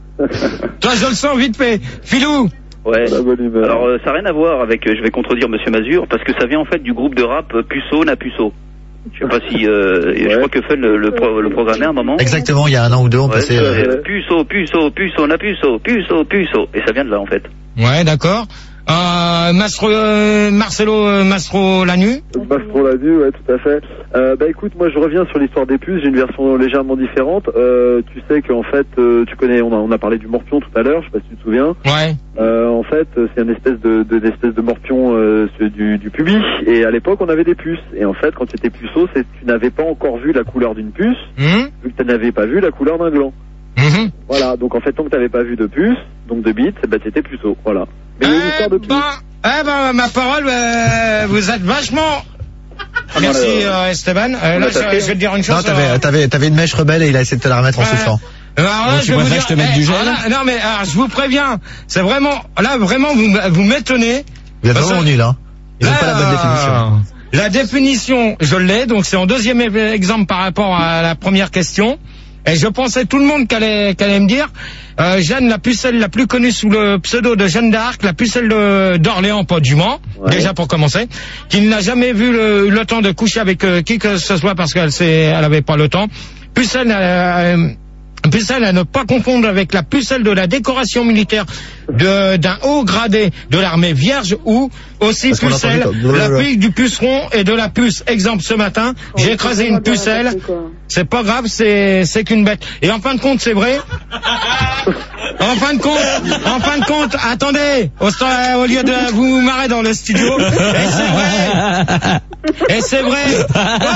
Toi, je le sens vite fait. Filou. Ouais. La bonne humeur. Alors euh, ça n'a rien à voir avec, euh, je vais contredire Monsieur Mazur, parce que ça vient en fait du groupe de rap euh, Puceau na Puceau. Je sais pas si, euh, je Ouais. crois que Fun le, le, pro- le programmait à un moment. Exactement, il y a un an ou deux, on Ouais, passait. euh, euh, Puceau, Puceau, Puceau na Puceau, Puceau, Puceau. Et ça vient de là en fait. Ouais, d'accord. Euh, Mastro, euh, Marcelo euh, Mastro Lanu. Mastro l'a vu, ouais, tout à fait. Euh, bah écoute, moi je reviens sur l'histoire des puces, j'ai une version légèrement différente. Euh, tu sais qu'en fait, euh, tu connais, on a, on a parlé du morpion tout à l'heure, je sais pas si tu te souviens. Ouais. Euh, en fait, c'est une espèce de, de, d'espèce de morpion euh, ce- du, du pubis. Et à l'époque, on avait des puces. Et en fait, quand tu étais puceau, c'est tu n'avais pas encore vu la couleur d'une puce, Hum, vu que tu n'avais pas vu la couleur d'un gland. hum. Voilà, donc en fait, tant que tu n'avais pas vu de puce, donc de bite, bah tu étais puceau. Voilà. Mais il y a une histoire de Eh puce. ben, eh ben, ma parole, euh, vous êtes vachement. Ah, Merci non, euh, Esteban. Euh, là, je, je vais te dire une chose. Non, t'avais, euh, t'avais, t'avais une mèche rebelle et il a essayé de te la remettre en Ouais. soufflant. Alors là, Donc, je tu vais vous préfères dire, que je te mette eh, du gel voilà, non mais alors, je vous préviens, c'est vraiment, là vraiment vous, m- vous m'étonnez. Vous êtes Parce vraiment que- nuls, hein. Ils ont Là, pas la bonne définition. La définition, je l'ai, donc c'est en deuxième é- exemple par rapport à la première question. Et je pensais tout le monde qu'allait qu'allait me dire, euh, Jeanne, la pucelle la plus connue sous le pseudo de Jeanne d'Arc, la pucelle de- d'Orléans, pas du Mans, Ouais. déjà pour commencer, qui n'a jamais vu le, le temps de coucher avec euh, qui que ce soit parce qu'elle s'est, elle avait pas le temps. Pucelle, euh, pucelle à ne pas confondre avec la pucelle de la décoration militaire de- d'un haut gradé de l'armée vierge ou aussi Parce qu'on a pucelle, entendu comme- la pique du puceron et de la puce. Exemple ce matin, j'ai écrasé une pucelle. C'est pas grave, c'est c'est qu'une bête. Et en fin de compte, c'est vrai. En fin de compte, en fin de compte, attendez, au, sta- au lieu de vous marrer dans le studio, et c'est vrai. Et c'est vrai.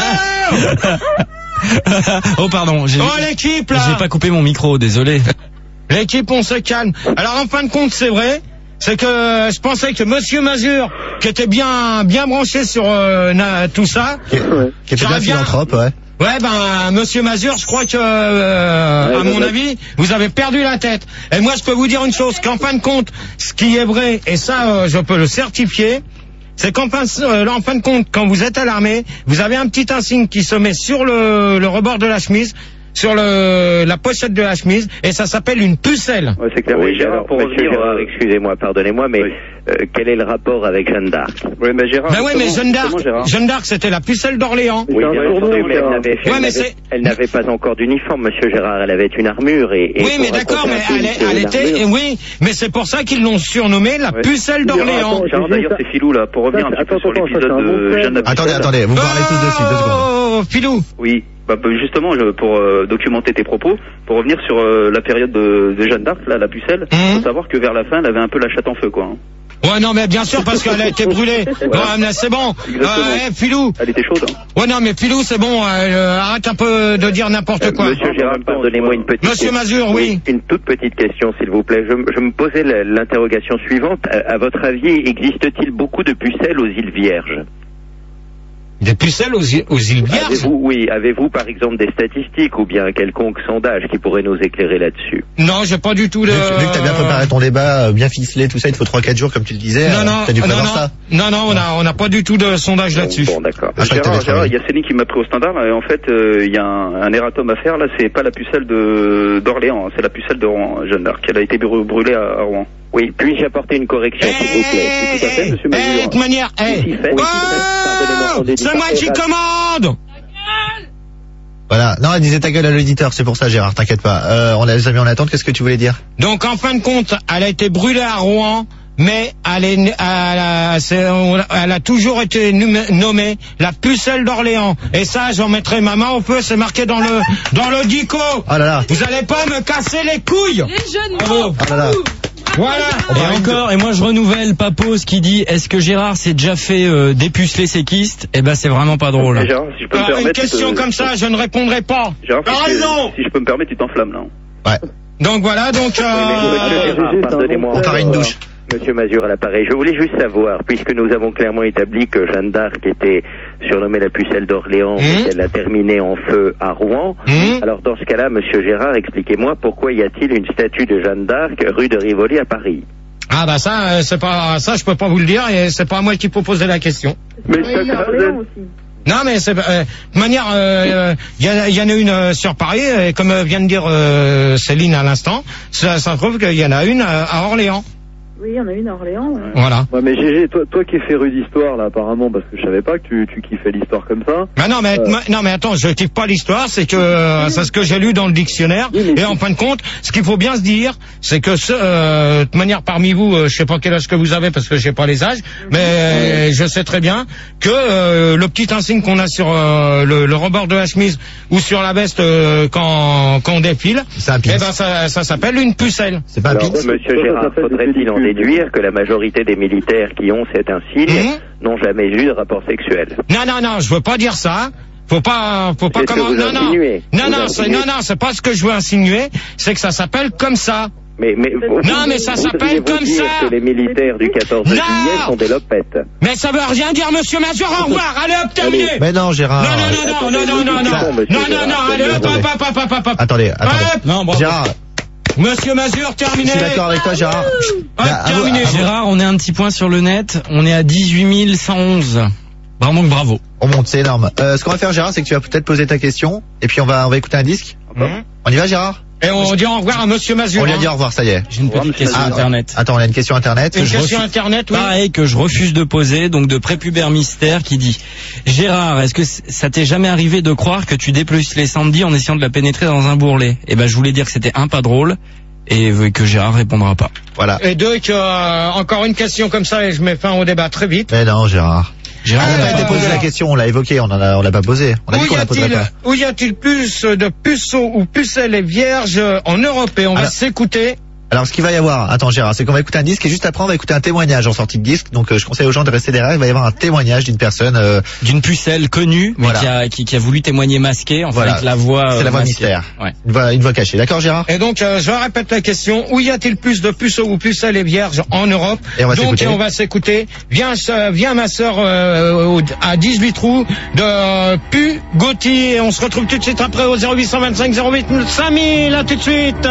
Oh, Oh pardon, j'ai oh l'équipe là. j'ai pas coupé mon micro, désolé. L'équipe, on se calme. Alors en fin de compte, c'est vrai. C'est que je pensais que Monsieur Mazur, qui était bien bien branché sur euh, na- tout ça, Qui, qui était J'aurais bien bien- philanthrope, ouais. ouais ben Monsieur Mazur, je crois que euh, Ouais, à bah, mon bah. avis, vous avez perdu la tête. Et moi, je peux vous dire une chose, qu'en fin de compte, ce qui est vrai, et ça, euh, je peux le certifier. C'est qu'en fin, euh, en fin de compte, quand vous êtes à l'armée, vous avez un petit insigne qui se met sur le, le rebord de la chemise, sur le, la pochette de la chemise, et ça s'appelle une pucelle. Ouais, c'est clair. Oui, Mais Gérard, alors, pour monsieur revenir, Gérard, euh, excusez-moi, pardonnez-moi, mais Oui. euh, quel est le rapport avec Jeanne d'Arc? ouais, mais Gérard. Ben ouais, mais justement- Jeanne d'Arc, justement, Gérard. Jeanne d'Arc, c'était la pucelle d'Orléans. C'est Oui, un bien surnom, entendu, mais elle Gérard. n'avait, Ouais, elle mais n'avait- c'est- elle n'avait pas encore d'uniforme, monsieur Gérard, elle avait une armure et... et Oui, pour mais d'accord, raconter mais un peu elle, est- l'histoire elle de était, l'armure- oui, mais c'est pour ça qu'ils l'ont surnommée la Ouais. pucelle Gérard, d'Orléans. attends, Gérard, j'ai d'ailleurs, dit c'est Filou là, pour revenir Ça, un petit peu attends, sur attends, l'épisode ça, c'est un bon de thème. Jeanne la Attendez, Pucelle. attendez, vous parlez tous dessus, deux secondes. Oh, Filou. Oui, bah, bah, justement, je- pour euh, documenter tes propos, pour revenir sur euh, la période de, de Jeanne d'Arc, là, la pucelle, Mhm. faut savoir que vers la fin, elle avait un peu la chatte en feu, quoi. hein. Ouais, non, mais bien sûr, parce qu'elle a été brûlée. Ouais, mais c'est bon. Exactement. Euh, eh, Filou. Elle était chaude. Hein. Ouais, non, mais Filou, c'est bon, euh, arrête un peu de dire n'importe Euh, quoi. Monsieur Gérard, pardonnez-moi une petite Monsieur Mazur, oui. Une toute petite question, s'il vous plaît. Je, m- je me posais la- l'interrogation suivante. À, à votre avis, existe-t-il beaucoup de pucelles aux îles Vierges? Des pucelles aux, îles- aux îles Vierges. Avez-vous, oui, avez-vous par exemple des statistiques ou bien un quelconque sondage qui pourrait nous éclairer là-dessus? Non, j'ai pas du tout de... Vu que, vu que t'as bien préparé ton débat, euh, bien ficelé, tout ça, il te faut trois quatre jours, comme tu le disais. Non, euh, non, t'as dû non, prévoir non, ça. non, non, on a, on n'a pas du tout de sondage là-dessus. Bon, d'accord. Ah, je croyais que Gérard, t'avais Gérard, il travaillé. y a Céline qui m'a pris au standard, là, et en fait, euh, il y a un, un erratum à faire, là, c'est pas la pucelle de, d'Orléans, hein, c'est la pucelle de Rouen, Jeanne d'Arc. Elle a été bru- brûlée à, à Rouen. Oui, puis-je apporter une correction, s'il vous plaît? Eh, Tout à fait, monsieur eh, Mazur. de toute manière, eh, Si, si, fait, oh, si, fait. Pardonnez-moi, on est c'est moi du qui parti commande. Voilà. Non, elle disait ta gueule à l'auditeur, c'est pour ça, Gérard, t'inquiète pas. Euh, on les a mis en attente, qu'est-ce que tu voulais dire? Donc, en fin de compte, elle a été brûlée à Rouen, mais elle, est, elle, a, c'est- elle a toujours été numé- nommée la pucelle d'Orléans. Et ça, j'en mettrai ma main au feu, c'est marqué dans le, dans le dico. Oh là là. Vous allez pas me casser les couilles. Les jeunes Bravo. mots. Oh là là. Voilà. Et encore, et moi je renouvelle Papos qui dit est-ce que Gérard s'est déjà fait euh, dépuceler ses kystes? Eh ben c'est vraiment pas drôle. Eh, Gérard, si je peux me Alors, une permettre... question euh, comme ça, je ne répondrai pas. Gérard, T'as si, raison. si je peux me permettre, tu t'enflammes, là. Ouais. Donc voilà, donc... Oui, mais monsieur Euh, Gérard, pardonnez-moi. On t'arrête une douche. Monsieur Mazur à l'appareil, je voulais juste savoir, puisque nous avons clairement établi que Jeanne d'Arc était surnommée la pucelle d'Orléans, Mmh. et qu'elle a terminé en feu à Rouen, Mmh. alors dans ce cas-là, monsieur Gérard, expliquez-moi pourquoi y a-t-il une statue de Jeanne d'Arc rue de Rivoli à Paris? Ah bah ça, euh, c'est pas ça, je peux pas vous le dire et c'est pas à moi qui peut poser la question. Mais Oui, il y a Orléans aussi. Non mais c'est euh, de manière, il euh, y, a- y en a une euh, sur Paris et comme euh, vient de dire euh, Céline à l'instant, ça, ça prouve qu'il y en a une euh, à Orléans. Oui, il y en a une à Orléans. ouais. Voilà. Ouais, mais Gégé, toi, toi qui es féru d'histoire, là, apparemment, parce que je savais pas que tu, tu kiffais l'histoire comme ça. Mais non mais Euh. ma- non mais attends, je kiffe pas l'histoire, c'est que euh, c'est ce que j'ai lu dans le dictionnaire Oui, mais et si- en fin de compte, ce qu'il faut bien se dire, c'est que ce, euh, de toute manière parmi vous, euh, je sais pas quel âge que vous avez parce que j'ai pas les âges, mais euh, je sais très bien que euh, le petit insigne qu'on a sur euh, le, le rebord de la chemise ou sur la veste euh, quand quand on défile, C'est un eh pins. ben ça, ça s'appelle une pucelle. C'est pas un Alors, pins. monsieur Ça, ça Gérard, s'appelle des faudrait-il en pellicules. déduire que la majorité des militaires qui ont cet insigne Mhm. n'ont jamais eu de rapport sexuel? Non non non, je veux pas dire ça. Faut pas, faut pas C'est ce que comment. vous Non non, insinuez. non Vous non, c'est, insinuez. non non, c'est pas ce que je veux insinuer. C'est que ça s'appelle comme ça. Mais, mais, Non, mais ça s'appelle voudriez-vous comme dire ça. que les militaires du quatorze Non. juillet sont des lopettes? Mais ça veut rien dire, monsieur Mazur, au revoir. Allez hop, terminé. Mais non, Gérard. Non, non, non, non, non, non, non, Ça- non, non, non, non, allez hop, hop, hop, hop, hop, hop. Attendez, attendez. Hop. Non, bravo. Gérard, Monsieur Mazur, je terminé. suis d'accord avec toi, Gérard. Hop, Là, à vous- terminé. à vous- Gérard, on est un petit point sur le net, on est à dix-huit mille cent onze. Vraiment que bravo. On monte, c'est énorme. Euh, ce qu'on va faire, Gérard, c'est que tu vas peut-être poser ta question, et puis on va, on va écouter un disque. Mhm. On y va, Gérard? Et on dit au revoir à monsieur Mazur. On lui a hein. dit au revoir, ça y est. J'ai une petite question Ah, internet. Attends, on a une question internet. Une Je question refuse- internet, oui. Pareil que je refuse de poser, donc de prépubère mystère qui dit Gérard, est-ce que c- ça t'est jamais arrivé de croire que tu dépeces les Sandy en essayant de la pénétrer dans un bourrelet? Eh ben je voulais dire que c'était un pas drôle et euh, que Gérard répondra pas. Voilà. Et deux, que, euh, encore une question comme ça et je mets fin au débat très vite. Mais non, Gérard. Gérard, On n'a Euh, pas été posé la question, on l'a évoqué, on en a, on l'a pas posé. On a dit Où y qu'on la poserait a-t-il, pas. où y a-t-il plus de puceaux ou pucelles et vierges en Europe? Et on va Alors- s'écouter. Alors, ce qu'il va y avoir, attends, Gérard, c'est qu'on va écouter un disque et juste après, on va écouter un témoignage en sortie de disque. Donc, euh, je conseille aux gens de rester derrière. Il va y avoir un témoignage d'une personne. euh, d'une pucelle connue, mais Voilà. qui, a, qui, qui a voulu témoigner masquée, enfin Voilà. avec la voix. c'est euh, la voix masquée. mystère. Ouais. Une voix, une voix cachée. D'accord, Gérard? Et donc, euh, je répète la question. Où y a-t-il plus de puceaux ou pucelles et vierges en Europe? Et on va donc, s'écouter. on va s'écouter. Viens, euh, viens ma sœur euh, au- à dix-huit trous de euh, Pu Gauthier. Et on se retrouve tout de suite après au zéro huit cent vingt-cinq zéro huit cinq mille. À tout de suite.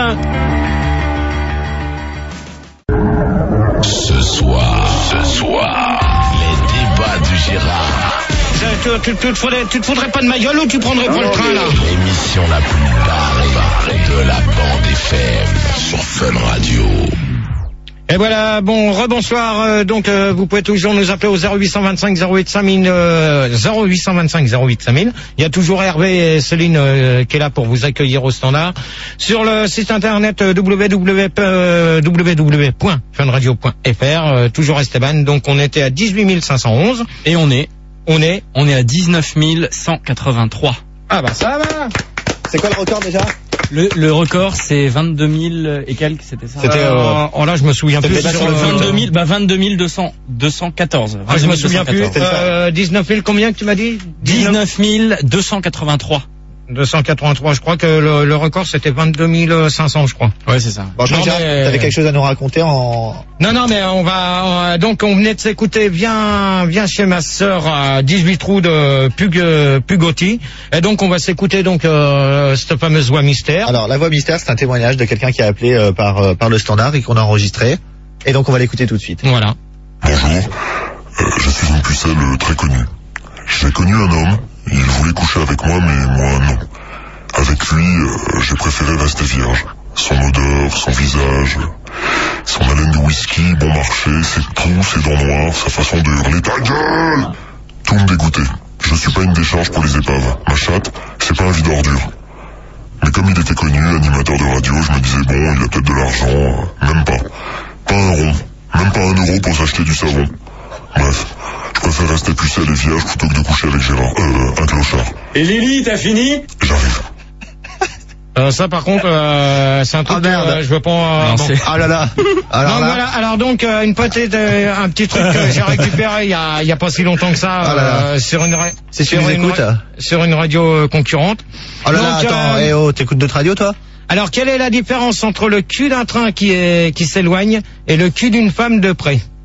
Ce soir, ce soir, les débats du Gérard. Tu, tu, tu, te faudrais, tu te foudrais pas de ma gueule ou tu prendrais pas le train là? L'émission la plus barrée de la bande F M sur Fun Radio. Et voilà, bon, rebonsoir, euh, donc euh, vous pouvez toujours nous appeler au zéro huit cent vingt-cinq zéro huit cinq mille, euh, zéro huit cent vingt-cinq zéro huit cinq mille. Il y a toujours Hervé et Céline euh, qui est là pour vous accueillir au standard. Sur le site internet euh, w w w point fun radio point f r, euh, toujours Esteban, donc on était à dix-huit mille cinq cent onze. Et on est, On est, on est à dix-neuf mille cent quatre-vingt-trois. ah bah ça va. C'est quoi le record déjà? Le, le record c'est vingt-deux mille et quelques, c'était ça? C'était, euh, oh là je me souviens plus. Bah, sur sur le- vingt-deux mille, bah vingt-deux mille deux cents, deux cent quatorze. Ah, je me souviens plus. vingt-deux mille deux cent quatorze. Euh, dix-neuf mille combien que tu m'as dit? dix-neuf mille deux cent quatre-vingt-trois. deux cent quatre-vingt-trois, je crois que le, le record c'était vingt-deux mille cinq cents, je crois. Ouais, c'est ça. Bon, je Non, crois que mais- t'avais quelque chose à nous raconter en... Non, non, mais on va, on va- donc on venait de s'écouter, viens, viens chez ma sœur à dix-huit trous de Pug, Pugotti. Et donc on va s'écouter donc euh, cette fameuse voix mystère. Alors, la voix mystère, c'est un témoignage de quelqu'un qui a appelé euh, par, euh, par le standard et qu'on a enregistré. Et donc, on va l'écouter tout de suite. Voilà. Bonjour, euh, je suis une pucelle euh, très connue. J'ai connu un homme, il voulait coucher avec moi, mais moi non. Avec lui, euh, j'ai préféré rester vierge. Son odeur, son visage, son haleine de whisky, bon marché, ses poux, ses dents noires, sa façon de hurler « Ta gueule !» Tout me dégoûtait. Je suis pas une décharge pour les épaves. Ma chatte, c'est pas un vide ordure. Mais comme il était connu, animateur de radio, je me disais bon, il a peut-être de l'argent, euh, même pas. Pas un rond, même pas un euro pour s'acheter du savon. Bref, je préfère rester pucelle et vierge plutôt que de coucher avec Gérard, euh, un clochard. Et Lily, t'as fini? J'arrive. Euh, ça par contre, euh, c'est un truc Ah, merde. que euh, je veux pas. euh, Non, bon. c'est- Ah là là. Alors non, là, voilà. Alors donc euh, une petite, euh, un petit truc que j'ai récupéré il y a, il y a pas si longtemps que ça Ah là là. euh, sur une, ra- C'est sur sur une, écoute. ra- sur une radio euh, concurrente. oh là là, Donc, attends, euh, eh oh, t'écoutes d'autres radios, toi? Alors quelle est la différence entre le cul d'un train qui est qui s'éloigne et le cul d'une femme de près?